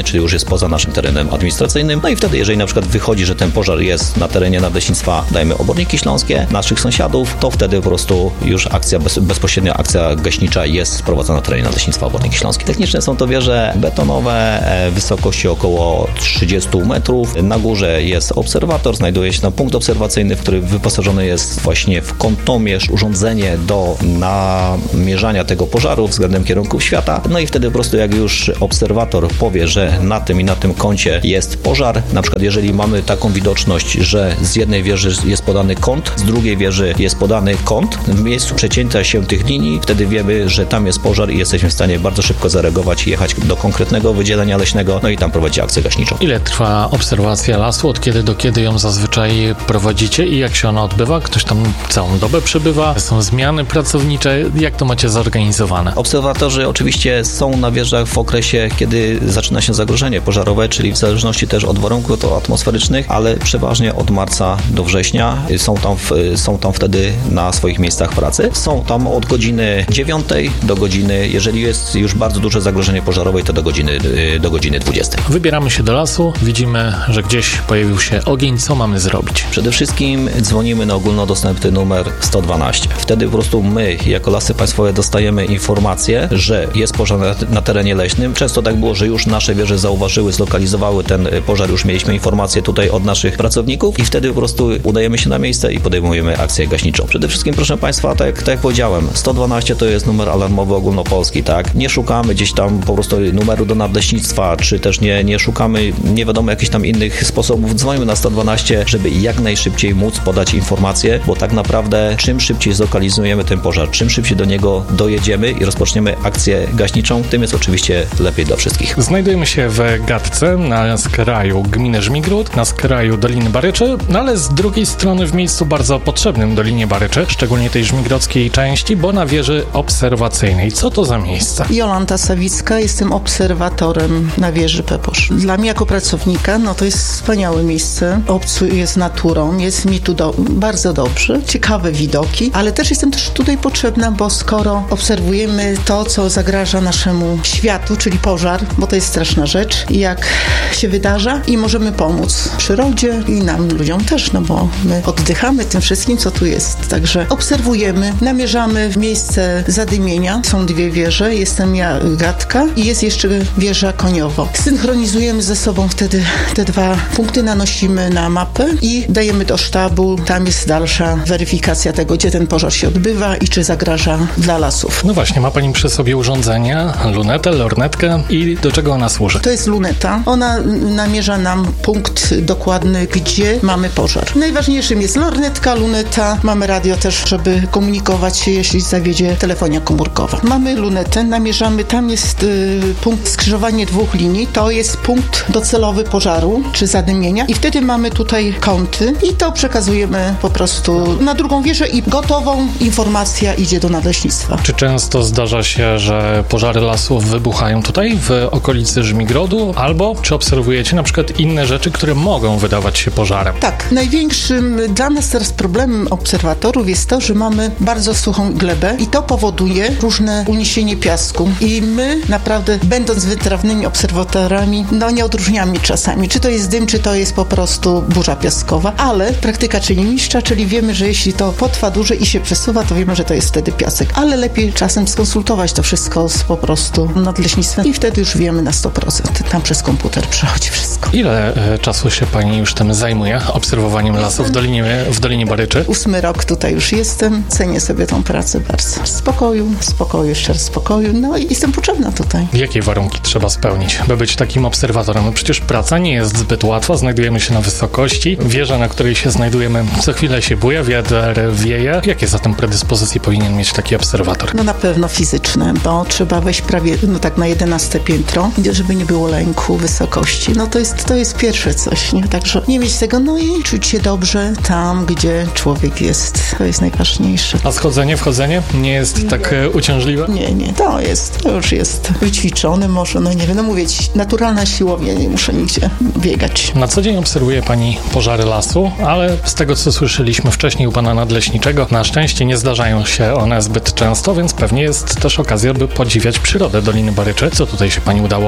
czy już jest poza naszym terenem administracyjnym. No i wtedy, jeżeli na przykład wychodzi, że ten pożar jest na terenie Nadleśnictwa, dajmy Oborniki Śląskie, naszych sąsiadów, to wtedy po prostu już akcja, bez, bezpośrednia akcja gaśnicza jest prowadzona na terenie Nadleśnictwa Oborniki Śląskie. Techniczne są to wieże betonowe, wysokości około trzydzieści metrów. Na górze jest obserwator, znajduje się tam punkt obserwacyjny, w który wyposażony jest właśnie w kątomierz, urządzenie do namierzania tego pożaru względem kierunków świata. No i wtedy po prostu jak już obserwator powie, że na tym i na tym kącie jest pożar, na przykład jeżeli mamy taką widoczność, że z jednej wieży jest podany kąt, z drugiej wieży jest podany kąt, w miejscu przecięcia się tych linii, wtedy wiemy, że tam jest pożar i jesteśmy w stanie bardzo szybko zareagować i jechać do konkretnego wydzielenia leśnego, no i tam prowadzić akcję gaśniczą. Ile trwa obserwacja lasu? Od kiedy do kiedy ją zazwyczaj prowadzicie i jak się ona odbywa? Ktoś tam całą dobę przybywa? Są zmiany pracownicze? Jak to macie zorganizowane? Obserwatorzy oczywiście są na wieżach w okresie, kiedy zaczyna się zagrożenie pożarowe, czyli w zależności też od warunków atmosferycznych, ale przeważnie od marca do września są tam, w, są tam wtedy na swoich miejscach pracy. Są tam od godziny dziewiątej do godziny, jeżeli jest już bardzo duże zagrożenie pożarowe, to do godziny, do godziny dwudziestej. Wybieramy się do lasu, widzimy, że gdzieś pojawił się ogień. Co mamy zrobić? Przede wszystkim dzwonimy na ogólnodostępny numer sto dwanaście. Wtedy po prostu my, jako Lasy Państwowe, dostajemy informację, że jest pożar na, na terenie leśnym. Często tak było, że już nasze wieże zauważyły, zlokalizowały ten pożar, już mieliśmy informację tutaj od naszych pracowników i wtedy po prostu udajemy się na miejsce i podejmujemy akcję gaśniczą. Przede wszystkim, proszę Państwa, tak, tak jak powiedziałem, sto dwanaście to jest numer alarmowy ogólnopolski, tak? Nie szukamy gdzieś tam po prostu numeru do nadleśnictwa, czy też nie, nie szukamy nie wiadomo jakichś tam innych sposobów. Dzwonimy na sto dwanaście, żeby jak najszybciej móc podać informację, bo tak naprawdę czym szybciej zlokalizujemy ten pożar, czym szybciej do niego dojedziemy i rozpoczniemy akcję gaśniczą, tym jest oczywiście lepiej dla wszystkich. Znajdujemy się w Gadce, na skraju gminy Żmigród, na skraju Doliny Baryczy, no ale z drugiej strony w miejscu bardzo potrzebnym Dolinie Baryczy, szczególnie tej żmigrodzkiej części, bo na wieży obserwacyjnej. Co to za miejsce? Jolanta Sawicka, jestem obserwatorem na wieży Peposz. Dla mnie jako pracownika, no to jest wspaniałe miejsce. Obcuję z naturą, jest mi tu do, bardzo dobrze, ciekawe widoki, ale też jestem też tutaj potrzebna, bo skoro obserwujemy to, co zagraża naszemu światu, czyli pożar, bo to jest straszna rzecz, jak się wydarza i możemy pomóc przyrodzie i nam, ludziom też, no bo my oddychamy tym wszystkim, co tu jest. Także obserwujemy, namierzamy w miejsce zadymienia. Są dwie wieże, jestem ja, Gadka i jest jeszcze wieża Koniowo. Synchronizujemy ze sobą wtedy te dwa punkty, nanosimy na mapę i dajemy do sztabu. Tam jest dalsza weryfikacja tego, gdzie ten pożar się odbywa i czy zagraża dla lasów. No właśnie, ma Pani przy sobie urządzenie, lunetę, lornetkę i do czego ona służy? To jest luneta. Ona namierza nam punkt dokładny, gdzie mamy pożar. Najważniejszym jest lornetka, luneta. Mamy radio też, żeby komunikować się, jeśli zawiedzie telefonia komórkowa. Mamy lunetę, namierzamy, tam jest y, punkt skrzyżowanie dwóch linii. To jest punkt docelowy pożaru, czy zadymienia i wtedy mamy tutaj kąty i to przekazujemy po prostu na drugą wieżę i gotową informacja idzie do nadleśnictwa. Czy często zdarza się, że pożary lasów wybuchają tutaj w okolicy Żmigrodu, albo czy obserwujecie na przykład inne rzeczy, które mogą wydawać się pożarem? Tak, największym dla nas teraz problemem obserwatorów jest to, że mamy bardzo suchą glebę i to powoduje różne uniesienie piasku i my naprawdę, będąc wytrawnymi obserwatorami, no nie odróżniamy czasami, czy to jest dym, czy to jest po prostu burza piaskowa, ale praktyka czyni mistrza, czyli wiemy, że jeśli to potrwa dłużej i się przesuwa, to wiemy, że to jest wtedy piasek, ale lepiej czasem skonsultować to wszystko z po prostu nadleśnictwem i wtedy już wiemy na sto procent. Tam przez komputer przechodzi wszystko. Ile e, czasu się Pani już tym zajmuje, obserwowaniem lasów w Dolinie, w Dolinie Baryczy? Ósmy rok tutaj już jestem, cenię sobie tą pracę bardzo. W spokoju, w spokoju, jeszcze w spokoju, no i jestem potrzebna tutaj. Jakie warunki trzeba spełnić, by być takim obserwatorem? No przecież praca nie jest zbyt łatwa, znajdujemy się na wysokości, wieża, na której się znajdujemy, co chwilę się buja, wiatr wieje. Jakie zatem predyspozycje powinien mieć taki obserwator? No na pewno fizyczne, bo trzeba wejść prawie, no tak na jedenaste piętro, żeby nie było lęku wysokości. No to jest, to jest pierwsze coś, nie? Także nie mieć tego, no i czuć się dobrze tam, gdzie człowiek jest. To jest najważniejsze. A schodzenie, wchodzenie nie jest nie. tak e, uciążliwe? Nie, nie. To jest, to już jest wyćwiczony, może, no nie wiem, no mówię ci, naturalna siłownia, nie muszę nigdzie biegać. Na co dzień obserwuje Pani pożary lasu, ale z tego, co słyszeliśmy wcześniej u Pana nadleśniczego, na szczęście nie zdarzają się one zbyt często, więc pewnie jest też okazja, by podziwiać przyrodę Doliny Baryczy. Co tutaj się Pani udało wypatrzeć?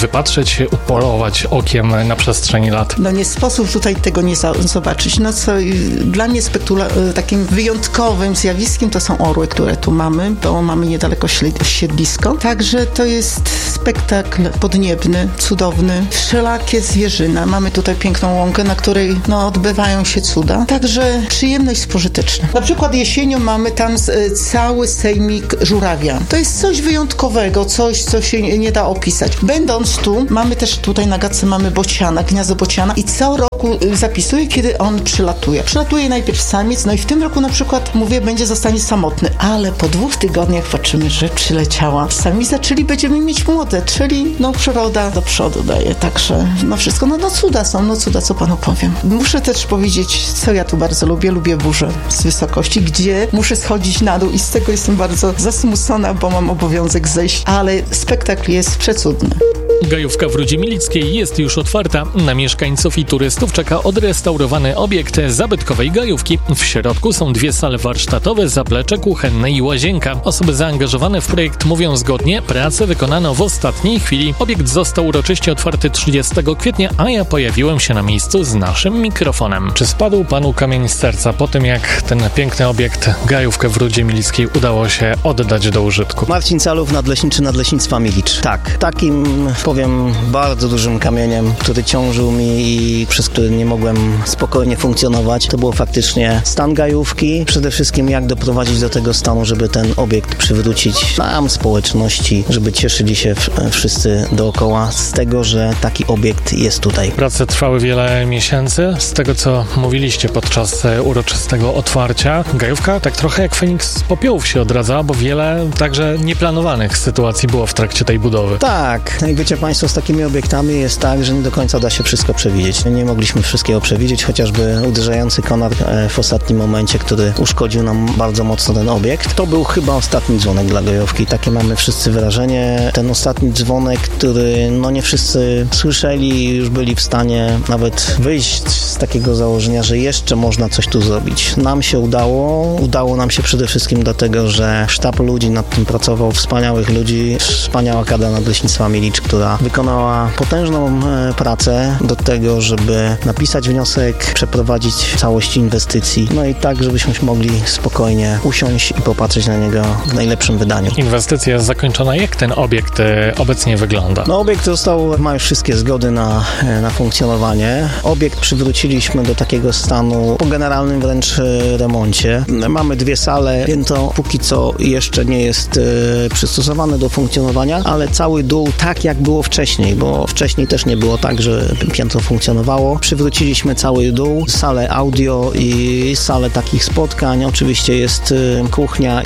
wypatrzeć się, upolować okiem na przestrzeni lat? No nie sposób tutaj tego nie za- zobaczyć. No co y, dla mnie spektula- y, takim wyjątkowym zjawiskiem to są orły, które tu mamy, bo mamy niedaleko śled- siedlisko. Także to jest spektakl podniebny, cudowny. Wszelakie zwierzyna. Mamy tutaj piękną łąkę, na której no, odbywają się cuda. Także przyjemność spożyteczna. Na przykład jesienią mamy tam y, cały sejmik żurawia. To jest coś wyjątkowego, coś, co się nie, nie da opisać. Będąc tu, mamy też tutaj na gadce mamy bociana, gniazdo bociana i co roku y, zapisuję, kiedy on przylatuje. Przylatuje najpierw samiec, no i w tym roku na przykład, mówię, będzie zostanie samotny, ale po dwóch tygodniach patrzymy, że przyleciała samica, czyli będziemy mieć młode, czyli no przyroda do przodu daje, także no wszystko, no, no cuda są, no cuda, co panu powiem. Muszę też powiedzieć, co ja tu bardzo lubię, lubię burze z wysokości, gdzie muszę schodzić na dół i z tego jestem bardzo zasmucona, bo mam obowiązek zejść, ale spektakl jest przecudny. Gajówka w Rudzie Milickiej jest już otwarta. Na mieszkańców i turystów czeka odrestaurowany obiekt zabytkowej gajówki. W środku są dwie sale warsztatowe, zaplecze kuchenne i łazienka. Osoby zaangażowane w projekt mówią zgodnie, pracę wykonano w ostatniej chwili. Obiekt został uroczyście otwarty trzydziestego kwietnia, a ja pojawiłem się na miejscu z naszym mikrofonem. Czy spadł panu kamień z serca po tym, jak ten piękny obiekt Gajówkę w Rudzie Milickiej udało się oddać do użytku? Marcin Calów, nadleśniczy Nadleśnictwa Milicz. Tak, takim powiem bardzo dużym kamieniem, który ciążył mi i przez który nie mogłem spokojnie funkcjonować, to było faktycznie stan gajówki. Przede wszystkim jak doprowadzić do tego stanu, żeby ten obiekt przywrócić nam, społeczności, żeby cieszyli się wszyscy dookoła z tego, że taki obiekt jest tutaj. Prace trwały wiele miesięcy. Z tego, co mówiliście podczas uroczystego otwarcia, gajówka tak trochę jak Feniks z popiołów się odradza, bo wiele także nieplanowanych sytuacji było w trakcie tej budowy. Tak, jak wiecie Państwo, z takimi obiektami jest tak, że nie do końca da się wszystko przewidzieć. Nie mogliśmy wszystkiego przewidzieć, chociażby uderzający konar w ostatnim momencie, który uszkodził nam bardzo mocno ten obiekt. To był chyba ostatni dzwonek dla gajówki. Takie mamy wszyscy wrażenie. Ten ostatni dzwonek, który no nie wszyscy słyszeli, już byli w stanie nawet wyjść z takiego założenia, że jeszcze można coś tu zrobić. Nam się udało. Udało nam się przede wszystkim dlatego, że sztab ludzi nad tym pracował, wspaniałych ludzi, wspaniała kadra Nadleśnictwa Milicz, która wykonała potężną e, pracę do tego, żeby napisać wniosek, przeprowadzić całość inwestycji, no i tak, żebyśmy mogli spokojnie usiąść i popatrzeć na niego w najlepszym wydaniu. Inwestycja jest zakończona. Jak ten obiekt e, obecnie wygląda? No obiekt został, ma już wszystkie zgody na, na funkcjonowanie. Obiekt przywróciliśmy do takiego stanu po generalnym wręcz remoncie. Mamy dwie sale, piętro póki co jeszcze nie jest e, przystosowane do funkcjonowania, ale cały dół tak jak było wcześniej, bo wcześniej też nie było tak, że piętro funkcjonowało. Przywróciliśmy cały dół, salę audio i salę takich spotkań. Oczywiście jest y, kuchnia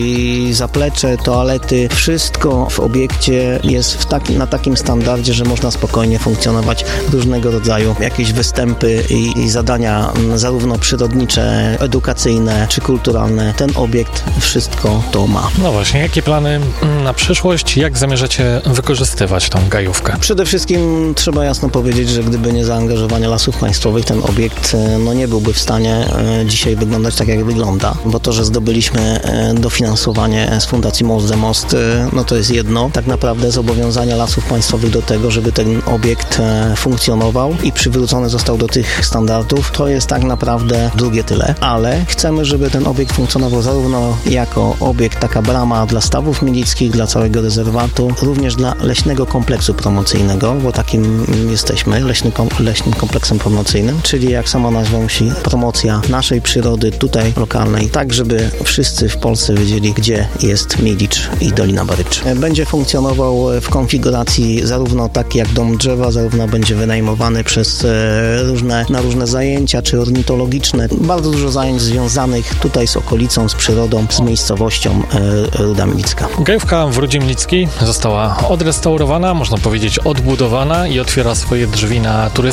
i zaplecze, toalety. Wszystko w obiekcie jest w taki, na takim standardzie, że można spokojnie funkcjonować. Różnego rodzaju jakieś występy i, i zadania m, zarówno przyrodnicze, edukacyjne czy kulturalne. Ten obiekt wszystko to ma. No właśnie, jakie plany na przyszłość? Jak zamierzacie wykorzystywać tą gajówkę? Przede wszystkim trzeba jasno powiedzieć, że gdyby nie zaangażowanie Lasów Państwowych, ten obiekt no, nie byłby w stanie dzisiaj wyglądać tak, jak wygląda. Bo to, że zdobyliśmy dofinansowanie z Fundacji Most za Most, no to jest jedno. Tak naprawdę zobowiązania Lasów Państwowych do tego, żeby ten obiekt funkcjonował i przywrócony został do tych standardów, to jest tak naprawdę drugie tyle. Ale chcemy, żeby ten obiekt funkcjonował zarówno jako obiekt, taka brama dla stawów milickich, dla całego rezerwatu, również dla leśnego kompleksu promocyjnego, bo takim jesteśmy, leśny kom, leśnym kompleksem promocyjnym, czyli jak sama nazwa musi, promocja naszej przyrody tutaj lokalnej, tak żeby wszyscy w Polsce wiedzieli, gdzie jest Milicz i Dolina Barycz. Będzie funkcjonował w konfiguracji zarówno tak jak Dom Drzewa, zarówno będzie wynajmowany przez e, różne, na różne zajęcia, czy ornitologiczne. Bardzo dużo zajęć związanych tutaj z okolicą, z przyrodą, z miejscowością e, Ruda Milicka. Gajówka w Rudzie Milickiej została odrestaurowana, można powiedzieć odbudowana i otwiera swoje drzwi na turystów. Jak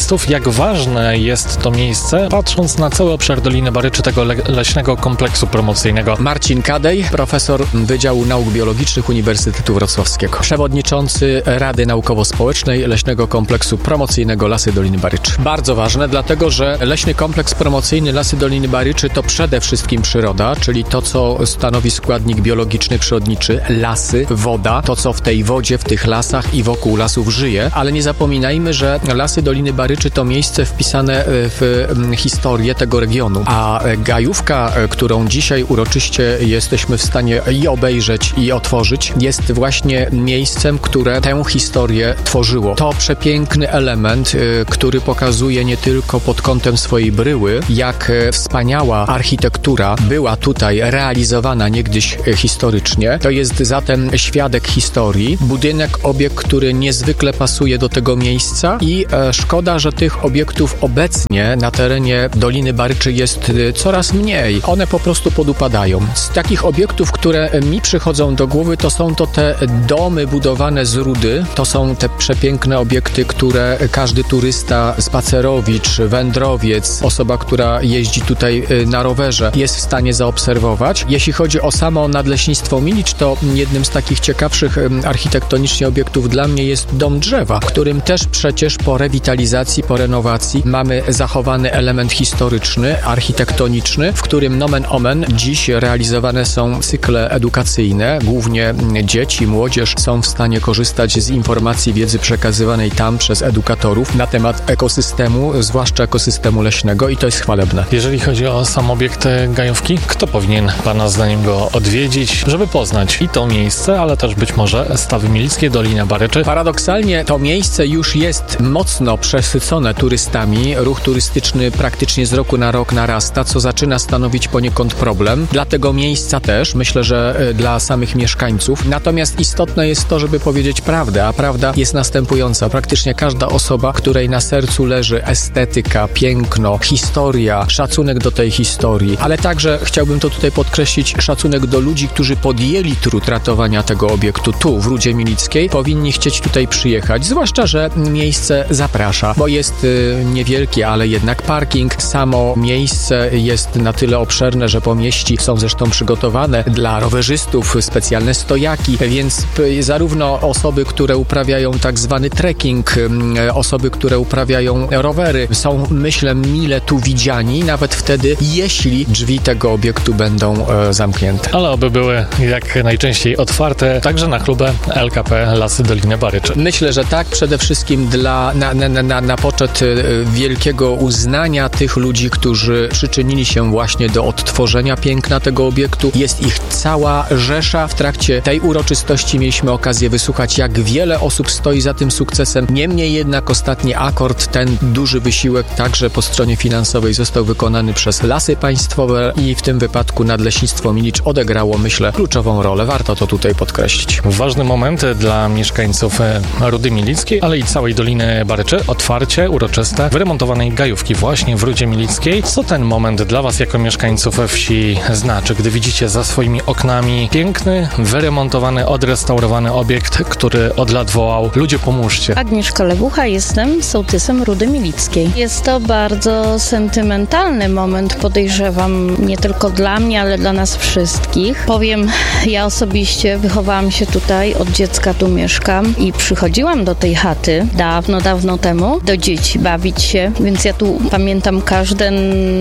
jak ważne jest to miejsce, patrząc na cały obszar Doliny Baryczy, tego le- leśnego kompleksu promocyjnego. Marcin Kadej, profesor Wydziału Nauk Biologicznych Uniwersytetu Wrocławskiego, przewodniczący Rady Naukowo-Społecznej Leśnego Kompleksu Promocyjnego Lasy Doliny Baryczy. Bardzo ważne, dlatego że Leśny Kompleks Promocyjny Lasy Doliny Baryczy to przede wszystkim przyroda, czyli to, co stanowi składnik biologiczny, przyrodniczy, lasy, woda, to, co w tej wodzie, w tych lasach i wokół lasów żyje, ale nie zapominajmy, że Lasy Doliny Baryczy to miejsce wpisane w historię tego regionu, a Gajówka, którą dzisiaj uroczyście jesteśmy w stanie i obejrzeć, i otworzyć, jest właśnie miejscem, które tę historię tworzyło. To przepiękny element, który pokazuje nie tylko pod kątem swojej bryły, jak wspaniała architektura była tutaj realizowana niegdyś historycznie. To jest zatem świadek historii, budynek, obiekt, który niezwykle pasuje do tego miejsca i e, szkoda, że tych obiektów obecnie na terenie Doliny Baryczy jest e, coraz mniej. One po prostu podupadają. Z takich obiektów, które mi przychodzą do głowy, to są to te domy budowane z rudy. To są te przepiękne obiekty, które każdy turysta, spacerowicz, wędrowiec, osoba, która jeździ tutaj e, na rowerze, jest w stanie zaobserwować. Jeśli chodzi o samo Nadleśnictwo Milicz, to jednym z takich ciekawszych e, architektonicznie obiektów dla mnie jest Dom Drzewa, w którym też przecież po rewitalizacji, po renowacji mamy zachowany element historyczny, architektoniczny, w którym nomen omen dziś realizowane są cykle edukacyjne. Głównie dzieci, młodzież są w stanie korzystać z informacji, wiedzy przekazywanej tam przez edukatorów na temat ekosystemu, zwłaszcza ekosystemu leśnego i to jest chwalebne. Jeżeli chodzi o sam obiekt Gajówki, kto powinien Pana zdaniem go odwiedzić, żeby poznać i to miejsce, ale też być może Stawy Milickie, Dolinę Baryczy? Paradoksalnie to miejsce już jest mocno przesycone turystami. Ruch turystyczny praktycznie z roku na rok narasta, co zaczyna stanowić poniekąd problem. Dla tego miejsca też, myślę, że dla samych mieszkańców. Natomiast istotne jest to, żeby powiedzieć prawdę, a prawda jest następująca. Praktycznie każda osoba, której na sercu leży estetyka, piękno, historia, szacunek do tej historii, ale także chciałbym to tutaj podkreślić, szacunek do ludzi, którzy podjęli trud ratowania tego obiektu tu, w Rudzie Milickiej, powinni chcieć tutaj przyjechać, zwłaszcza, że miejsce zaprasza, bo jest y, niewielkie, ale jednak parking. Samo miejsce jest na tyle obszerne, że po mieści są zresztą przygotowane dla rowerzystów specjalne stojaki, więc y, zarówno osoby, które uprawiają tak zwany trekking, y, osoby, które uprawiają rowery, są, myślę, mile tu widziani, nawet wtedy, jeśli drzwi tego obiektu będą y, zamknięte. Ale oby były jak najczęściej otwarte, także na klubę L K P Lasy Doliny Baryczy. Myślę, że tak, przede wszystkim dla, na, na, na, na poczet wielkiego uznania tych ludzi, którzy przyczynili się właśnie do odtworzenia piękna tego obiektu. Jest ich cała rzesza. W trakcie tej uroczystości mieliśmy okazję wysłuchać, jak wiele osób stoi za tym sukcesem. Niemniej jednak ostatni akord, ten duży wysiłek także po stronie finansowej został wykonany przez Lasy Państwowe i w tym wypadku Nadleśnictwo Milicz odegrało, myślę, kluczową rolę. Warto to tutaj podkreślić. Ważny moment dla mieszkańców Rudy Milickiej, ale i całej Doliny Baryczy. Otwarcie uroczyste wyremontowanej Gajówki właśnie w Rudzie Milickiej. Co ten moment dla Was jako mieszkańców wsi znaczy, gdy widzicie za swoimi oknami piękny, wyremontowany, odrestaurowany obiekt, który od lat wołał: ludzie, pomóżcie. Agnieszka Lewucha, jestem sołtysem Rudy Milickiej. Jest to bardzo sentymentalny moment, podejrzewam, nie tylko dla mnie, ale dla nas wszystkich. Powiem, ja osobiście wychowałam się tutaj, od dziecka tu mieszkam i przychodziłam do tej chaty dawno, dawno temu do dzieci bawić się, więc ja tu pamiętam każdy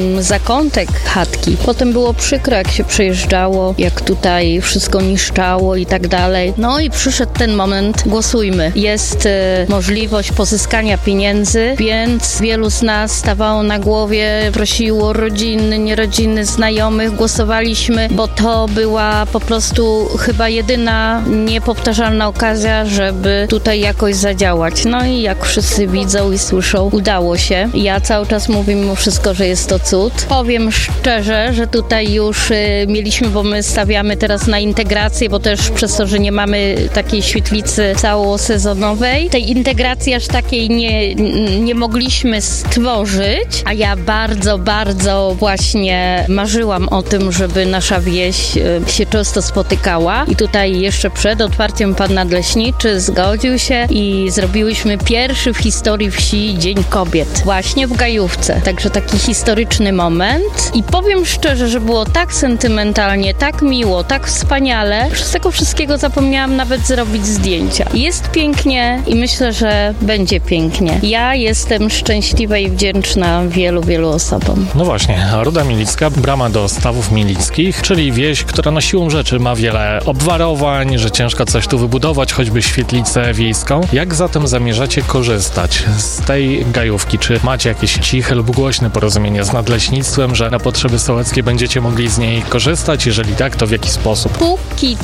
zakątek chatki. Potem było przykro, jak się przejeżdżało, jak tutaj wszystko niszczało i tak dalej. No i przyszedł ten moment, głosujmy. Jest y, możliwość pozyskania pieniędzy, więc wielu z nas stawało na głowie, prosiło rodziny, nierodziny, znajomych, głosowaliśmy, bo to była po prostu chyba jedyna niepowtarzalna okazja, żeby tutaj jakoś zadziałać. No i jak wszyscy widzą i słyszą, udało się. Ja cały czas mówię mimo wszystko, że jest to cud. Powiem szczerze, że tutaj już y, mieliśmy, bo my stawiamy teraz na integrację, bo też przez to, że nie mamy takiej świetlicy całosezonowej, tej integracji aż takiej nie, nie mogliśmy stworzyć, a ja bardzo, bardzo właśnie marzyłam o tym, żeby nasza wieś y, się często spotykała i tutaj jeszcze przed otwarciem pan nadleśniczy zgodził się i zrobiłyśmy pierwszy w historii wsi dzień Dzień Kobiet, właśnie w Gajówce. Także taki historyczny moment. I powiem szczerze, że było tak sentymentalnie, tak miło, tak wspaniale, że z tego wszystkiego zapomniałam nawet zrobić zdjęcia. Jest pięknie i myślę, że będzie pięknie. Ja jestem szczęśliwa i wdzięczna wielu, wielu osobom. No właśnie, Ruda Milicka, brama do Stawów Milickich, czyli wieś, która na siłą rzeczy ma wiele obwarowań, że ciężko coś tu wybudować, choćby świetlicę wiejską. Jak zatem zamierzacie korzystać z tej Gajówki? Czy macie jakieś ciche lub głośne porozumienie z nadleśnictwem, że na potrzeby sołeckie będziecie mogli z niej korzystać? Jeżeli tak, to w jaki sposób? Póki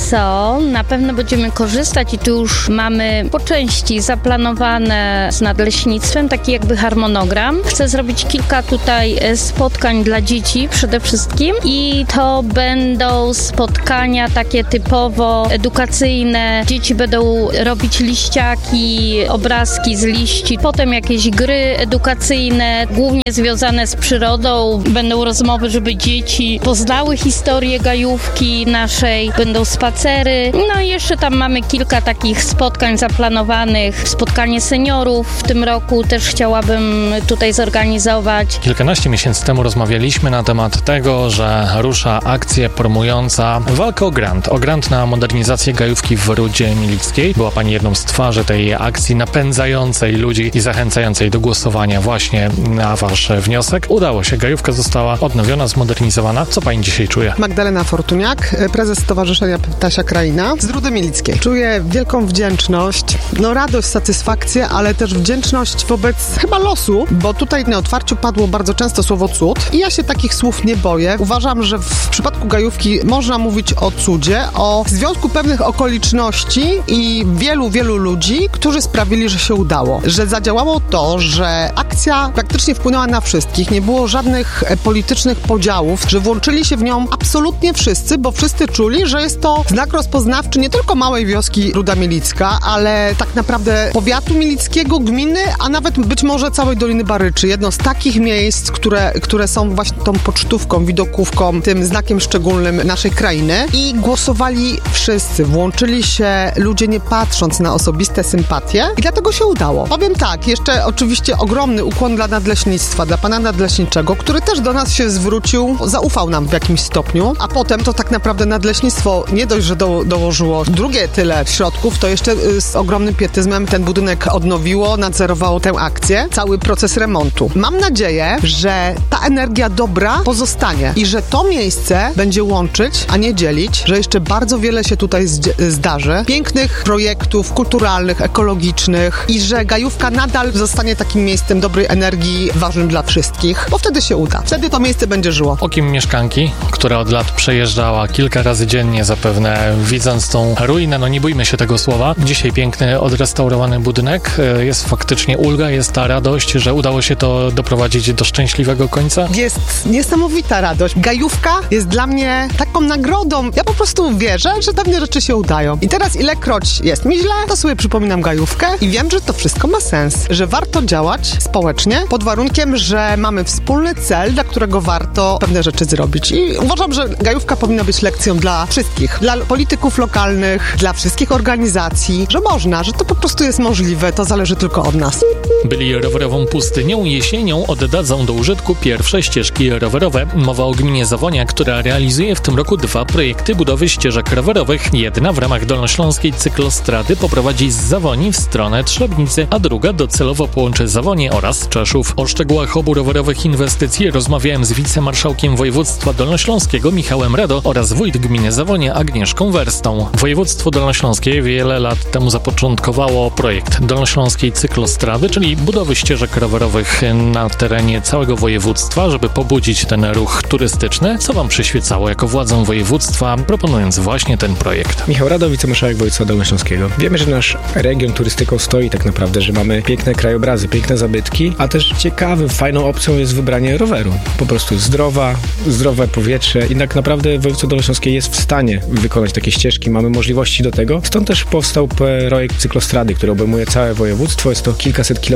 co na pewno będziemy korzystać i tu już mamy po części zaplanowane z nadleśnictwem taki jakby harmonogram. Chcę zrobić kilka tutaj spotkań dla dzieci przede wszystkim i to będą spotkania takie typowo edukacyjne. Dzieci będą robić liściaki, obrazki z liści, potem jakieś gry edukacyjne, głównie związane z przyrodą. Będą rozmowy, żeby dzieci poznały historię Gajówki naszej, będą spacery. No i jeszcze tam mamy kilka takich spotkań zaplanowanych. Spotkanie seniorów w tym roku też chciałabym tutaj zorganizować. Kilkanaście miesięcy temu rozmawialiśmy na temat tego, że rusza akcja promująca walkę o grant. O grant na modernizację Gajówki w Rudzie Milickiej. Była pani jedną z twarzy tej akcji napędzającej ludzi i zachęcającej do głosowania właśnie na wasz wniosek. Udało się. Gajówka została odnowiona, zmodernizowana. Co pani dzisiaj czuje? Magdalena Fortuniak, prezes Stowarzyszenia Ptasia Kraina z Rudy Milickiej. Czuję wielką wdzięczność, no radość, satysfakcję, ale też wdzięczność wobec chyba losu, bo tutaj na otwarciu padło bardzo często słowo cud i ja się takich słów nie boję. Uważam, że w przypadku Gajówki można mówić o cudzie, o związku pewnych okoliczności i wielu, wielu ludzi, którzy sprawili, że się udało. Że zadziałało to, że akcja praktycznie wpłynęła na wszystkich, nie było żadnych politycznych podziałów, że włączyli się w nią absolutnie wszyscy, bo wszyscy czuli, że jest to znak rozpoznawczy nie tylko małej wioski Ruda Milicka, ale tak naprawdę powiatu milickiego, gminy, a nawet być może całej Doliny Baryczy. Jedno z takich miejsc, które, które są właśnie tą pocztówką, widokówką, tym znakiem szczególnym naszej krainy i głosowali wszyscy. Włączyli się ludzie nie patrząc na osobiste sympatie i dlatego się udało. Powiem tak, jeszcze oczywiście ogromny ukłon dla nadleśnictwa, dla pana nadleśniczego, który też do nas się zwrócił, zaufał nam w jakimś stopniu, a potem to tak naprawdę nadleśnictwo nie dość, że do, dołożyło drugie tyle środków, to jeszcze y, z ogromnym pietyzmem ten budynek odnowiło, nadzorowało tę akcję, cały proces remontu. Mam nadzieję, że ta energia dobra pozostanie i że to miejsce będzie łączyć, a nie dzielić, że jeszcze bardzo wiele się tutaj zdarzy. Pięknych projektów kulturalnych, ekologicznych i że Gajówka nadal zostanie takim miejscem dobrej energii, ważnym dla wszystkich, bo wtedy się uda. Wtedy to miejsce będzie żyło. Okiem mieszkanki, która od lat przejeżdżała kilka razy dziennie zapewne, widząc tą ruinę, no nie bójmy się tego słowa. Dzisiaj piękny, odrestaurowany budynek. Jest faktycznie ulga, jest ta radość, że udało się to doprowadzić do szczęśliwego końca. Jest niesamowita radość. Gajówka jest dla mnie taką nagrodą. Ja po prostu wierzę, że pewne rzeczy się udają. I teraz ilekroć jest mi źle, to sobie przypominam Gajówkę i wiem, że to wszystko ma sens. Że warto działać społecznie pod warunkiem, że mamy wspólny cel, dla którego warto pewne rzeczy zrobić. I uważam, że Gajówka powinna być lekcją dla wszystkich. Dla polityków lokalnych, dla wszystkich organizacji, że można, że to po prostu jest możliwe. To zależy tylko od nas. Byli rowerową pustynią, jesienią oddadzą do użytku pierwsze ścieżki rowerowe. Mowa o gminie Zawonia, która realizuje w tym roku dwa projekty budowy ścieżek rowerowych. Jedna w ramach dolnośląskiej cyklostrady poprowadzi z Zawoni w stronę Trzebnicy, a druga docelowo połączy Zawonię oraz Czeszów. O szczegółach obu rowerowych inwestycji rozmawiałem z wicemarszałkiem województwa dolnośląskiego Michałem Rado oraz wójt gminy Zawonia Agnieszką Werstą. Województwo dolnośląskie wiele lat temu zapoczątkowało projekt dolnośląskiej cyklostrady, czyli budowy ścieżek rowerowych na terenie całego województwa, żeby pobudzić ten ruch turystyczny. Co wam przyświecało jako władzom województwa, proponując właśnie ten projekt? Michał Rado, wicemarszałek województwa dolnośląskiego. Wiemy, że nasz region turystyką stoi tak naprawdę, że mamy piękne krajobrazy, piękne zabytki, a też ciekawym, fajną opcją jest wybranie roweru. Po prostu zdrowa, zdrowe powietrze i tak naprawdę województwo dolnośląskie jest w stanie wykonać takie ścieżki, mamy możliwości do tego. Stąd też powstał projekt cyklostrady, który obejmuje całe województwo. Jest to kilkaset kilometrów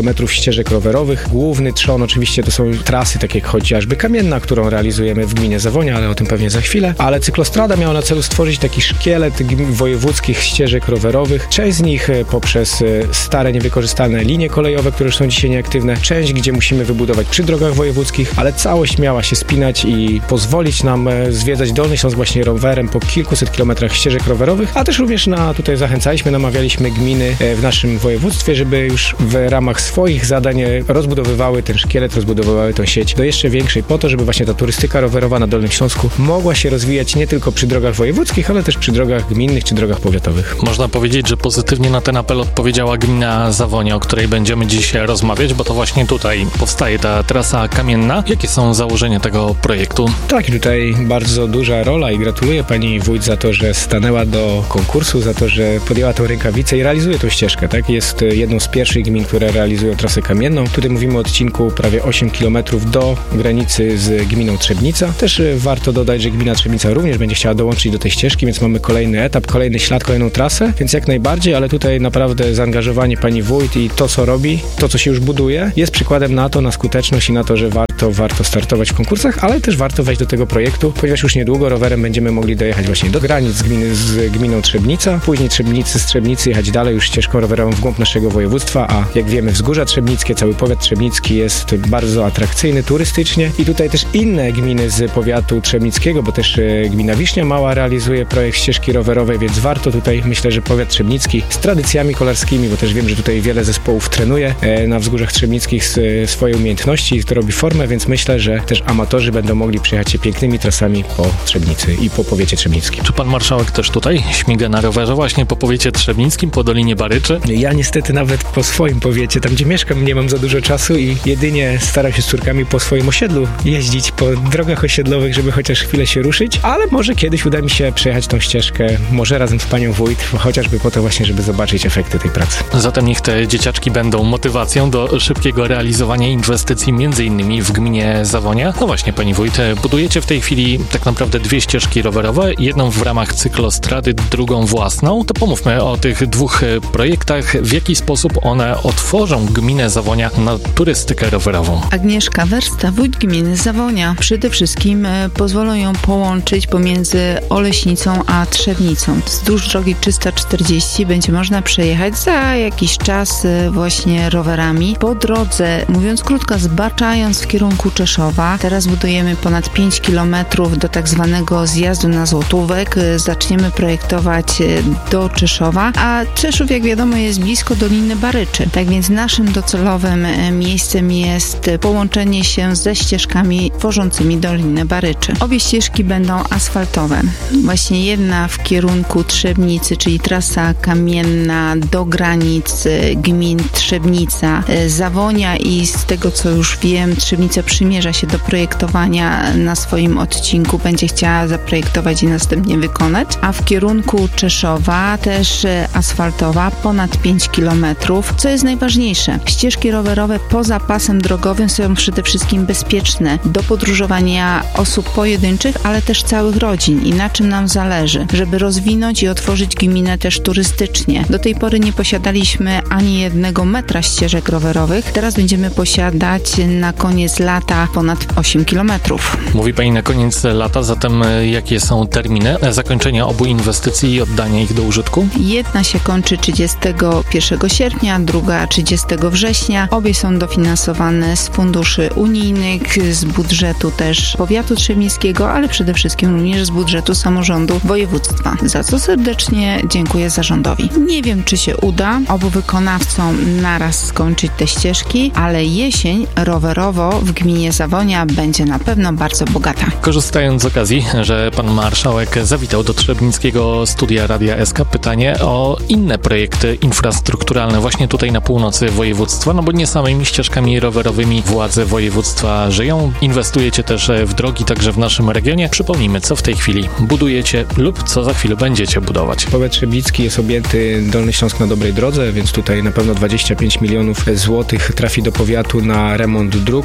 kilometrów ścieżek rowerowych. Główny trzon oczywiście to są trasy, takie jak chociażby Kamienna, którą realizujemy w gminie Zawonia, ale o tym pewnie za chwilę. Ale cyklostrada miała na celu stworzyć taki szkielet wojewódzkich ścieżek rowerowych. Część z nich poprzez stare, niewykorzystane linie kolejowe, które już są dzisiaj nieaktywne. Część, gdzie musimy wybudować przy drogach wojewódzkich, ale całość miała się spinać i pozwolić nam zwiedzać Dolny Śląsk właśnie rowerem po kilkuset kilometrach ścieżek rowerowych, a też również na, tutaj zachęcaliśmy, namawialiśmy gminy w naszym województwie, żeby już w ramach swoich zadań rozbudowywały ten szkielet, rozbudowywały tę sieć do jeszcze większej po to, żeby właśnie ta turystyka rowerowa na Dolnym Śląsku mogła się rozwijać nie tylko przy drogach wojewódzkich, ale też przy drogach gminnych czy drogach powiatowych. Można powiedzieć, że pozytywnie na ten apel odpowiedziała gmina Zawonia, o której będziemy dzisiaj rozmawiać, bo to właśnie tutaj powstaje ta trasa kamienna. Jakie są założenia tego projektu? Tak, tutaj bardzo duża rola i gratuluję pani wójt za to, że stanęła do konkursu, za to, że podjęła tę rękawicę i realizuje tę ścieżkę, tak? Jest jedną z pierwszych gmin, które realizują trasę kamienną. Tutaj mówimy o odcinku prawie osiem kilometrów do granicy z gminą Trzebnica. Też warto dodać, że gmina Trzebnica również będzie chciała dołączyć do tej ścieżki, więc mamy kolejny etap, kolejny ślad, kolejną trasę, więc jak najbardziej, ale tutaj naprawdę zaangażowanie pani wójt i to, co robi, to, co się już buduje, jest przykładem na to, na skuteczność i na to, że warto, warto startować w konkursach, ale też warto wejść do tego projektu, ponieważ już niedługo rowerem będziemy mogli dojechać właśnie do granic gminy z gminą Trzebnica, później Trzebnicy, z Trzebnicy jechać dalej już ścieżką rowerową w głąb naszego województwa, a jak wiemy Wzgórza Trzebnickie, cały powiat trzebnicki jest bardzo atrakcyjny turystycznie i tutaj też inne gminy z powiatu trzebnickiego, bo też gmina Wiśnia Mała realizuje projekt ścieżki rowerowej, więc warto tutaj, myślę, że powiat trzebnicki z tradycjami kolarskimi, bo też wiem, że tutaj wiele zespołów trenuje na Wzgórzach Trzebnickich swoje umiejętności, to robi formę, więc myślę, że też amatorzy będą mogli przejechać się pięknymi trasami po Trzebnicy i po powiecie trzebnickim. Czy pan marszałek też tutaj śmiga na rowerze właśnie po powiecie trzebnickim, po Dolinie Baryczy? Ja niestety nawet po swoim powiecie, tam gdzie mieszkam, nie mam za dużo czasu i jedynie staram się z córkami po swoim osiedlu jeździć po drogach osiedlowych, żeby chociaż chwilę się ruszyć, ale może kiedyś uda mi się przejechać tą ścieżkę, może razem z panią wójt, chociażby po to właśnie, żeby zobaczyć efekty tej pracy. Zatem niech te dzieciaczki będą motywacją do szybkiego realizowania inwestycji, między innymi w gminie Zawonia. No właśnie, pani wójt, budujecie w tej chwili tak naprawdę dwie ścieżki rowerowe, jedną w ramach cyklostrady, drugą własną. To pomówmy o tych dwóch projektach, w jaki sposób one otworzą gminę Zawonia na turystykę rowerową. Agnieszka Wersta, wójt gminy Zawonia. Przede wszystkim pozwolą ją połączyć pomiędzy Oleśnicą a Trzebnicą. Wzdłuż drogi trzysta czterdzieści będzie można przejechać za jakiś czas właśnie rowerami. Po drodze, mówiąc krótko, zbaczając w kierunku Czeszowa, teraz budujemy ponad pięć kilometrów do tak zwanego zjazdu na Złotówek. Zaczniemy projektować do Czeszowa, a Czeszów, jak wiadomo, jest blisko Doliny Baryczy. Tak więc naszym docelowym miejscem jest połączenie się ze ścieżkami tworzącymi Dolinę Baryczy. Obie ścieżki będą asfaltowe. Właśnie jedna w kierunku Trzebnicy, czyli trasa kamienna do granic gmin Trzebnica, Zawonia i z tego, co już wiem, Trzebnica przymierza się do projektowania na swoim odcinku, będzie chciała zaprojektować i następnie wykonać, a w kierunku Czeszowa też asfaltowa, ponad pięć kilometrów. Co jest najważniejsze, ścieżki rowerowe poza pasem drogowym są przede wszystkim bezpieczne do podróżowania osób pojedynczych, ale też całych rodzin i na czym nam zależy, żeby rozwinąć i otworzyć gminę też turystycznie. Do tej pory nie posiadaliśmy ani jednego metra ścieżek rowerowych, teraz będziemy posiadać na koniec lata ponad osiem kilometrów. Mówi pani na koniec lata, zatem jakie są terminy zakończenia obu inwestycji i oddania ich do użytku? Jedna się kończy trzydziestego pierwszego sierpnia, druga trzydziestego września. Obie są dofinansowane z funduszy unijnych, z budżetu też powiatu trzebnickiego, ale przede wszystkim również z budżetu samorządu województwa. Za co serdecznie dziękuję zarządowi. Nie wiem, czy się uda obu wykonawcom naraz skończyć te ścieżki, ale jesień rowerowo w gminie Zawonia będzie na pewno bardzo bogata. Korzystając z okazji, że pan marszałek zawitał do Trzebnickiego Studia Radia S K, pytanie o inne projekty infrastrukturalne właśnie tutaj na północy województwa, no bo nie samymi ścieżkami rowerowymi władze województwa żyją. Inwestujecie też w drogi, także w naszym regionie. Przypomnijmy, co w tej chwili budujecie lub co za chwilę będziecie budować. Powiat trzebnicki jest objęty Dolny Śląsk na dobrej drodze, więc tutaj na pewno dwadzieścia pięć milionów złotych trafi do powiatu na remont dróg. Województwo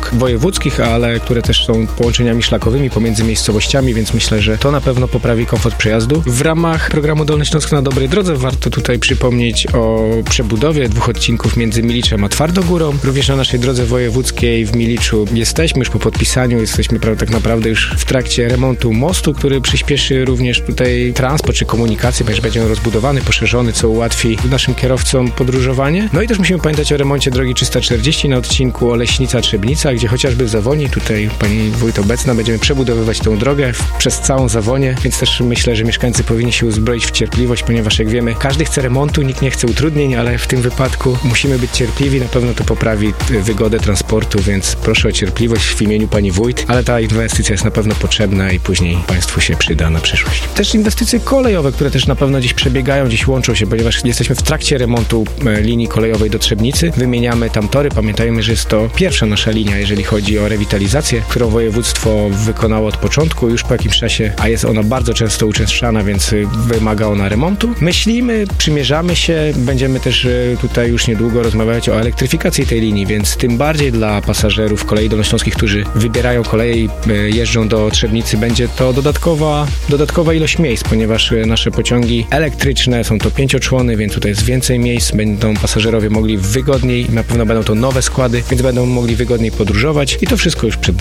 wojewódzkich, ale które też są połączeniami szlakowymi pomiędzy miejscowościami, więc myślę, że to na pewno poprawi komfort przejazdu. W ramach programu Dolny Śląsk na dobrej drodze warto tutaj przypomnieć o przebudowie dwóch odcinków między Miliczem a Twardogórą. Również na naszej drodze wojewódzkiej w Miliczu jesteśmy już po podpisaniu, jesteśmy tak naprawdę już w trakcie remontu mostu, który przyspieszy również tutaj transport czy komunikację, ponieważ będzie on rozbudowany, poszerzony, co ułatwi naszym kierowcom podróżowanie. No i też musimy pamiętać o remoncie drogi trzysta czterdzieści na odcinku Oleśnica-Trzebnica, gdzie chociażby w Zawoni, tutaj pani wójt obecna, będziemy przebudowywać tą drogę w, przez całą Zawonię, więc też myślę, że mieszkańcy powinni się uzbroić w cierpliwość, ponieważ jak wiemy, każdy chce remontu, nikt nie chce utrudnień, ale w tym wypadku musimy być cierpliwi, na pewno to poprawi wygodę transportu, więc proszę o cierpliwość w imieniu pani wójt, ale ta inwestycja jest na pewno potrzebna i później państwu się przyda na przyszłość. Też inwestycje kolejowe, które też na pewno dziś przebiegają, dziś łączą się, ponieważ jesteśmy w trakcie remontu linii kolejowej do Trzebnicy. Wymieniamy tam tory. Pamiętajmy, że jest to pierwsza nasza linia, jeżeli chodzi o rewitalizację, którą województwo wykonało od początku, już po jakimś czasie, a jest ona bardzo często uczęszczana, więc wymaga ona remontu. Myślimy, przymierzamy się, będziemy też tutaj już niedługo rozmawiać o elektryfikacji tej linii, więc tym bardziej dla pasażerów kolei dolnośląskich, którzy wybierają koleje i jeżdżą do Trzebnicy, będzie to dodatkowa, dodatkowa ilość miejsc, ponieważ nasze pociągi elektryczne są to pięcioczłony, więc tutaj jest więcej miejsc, będą pasażerowie mogli wygodniej, na pewno będą to nowe składy, więc będą mogli wygodniej podróżować i to wszystko już przed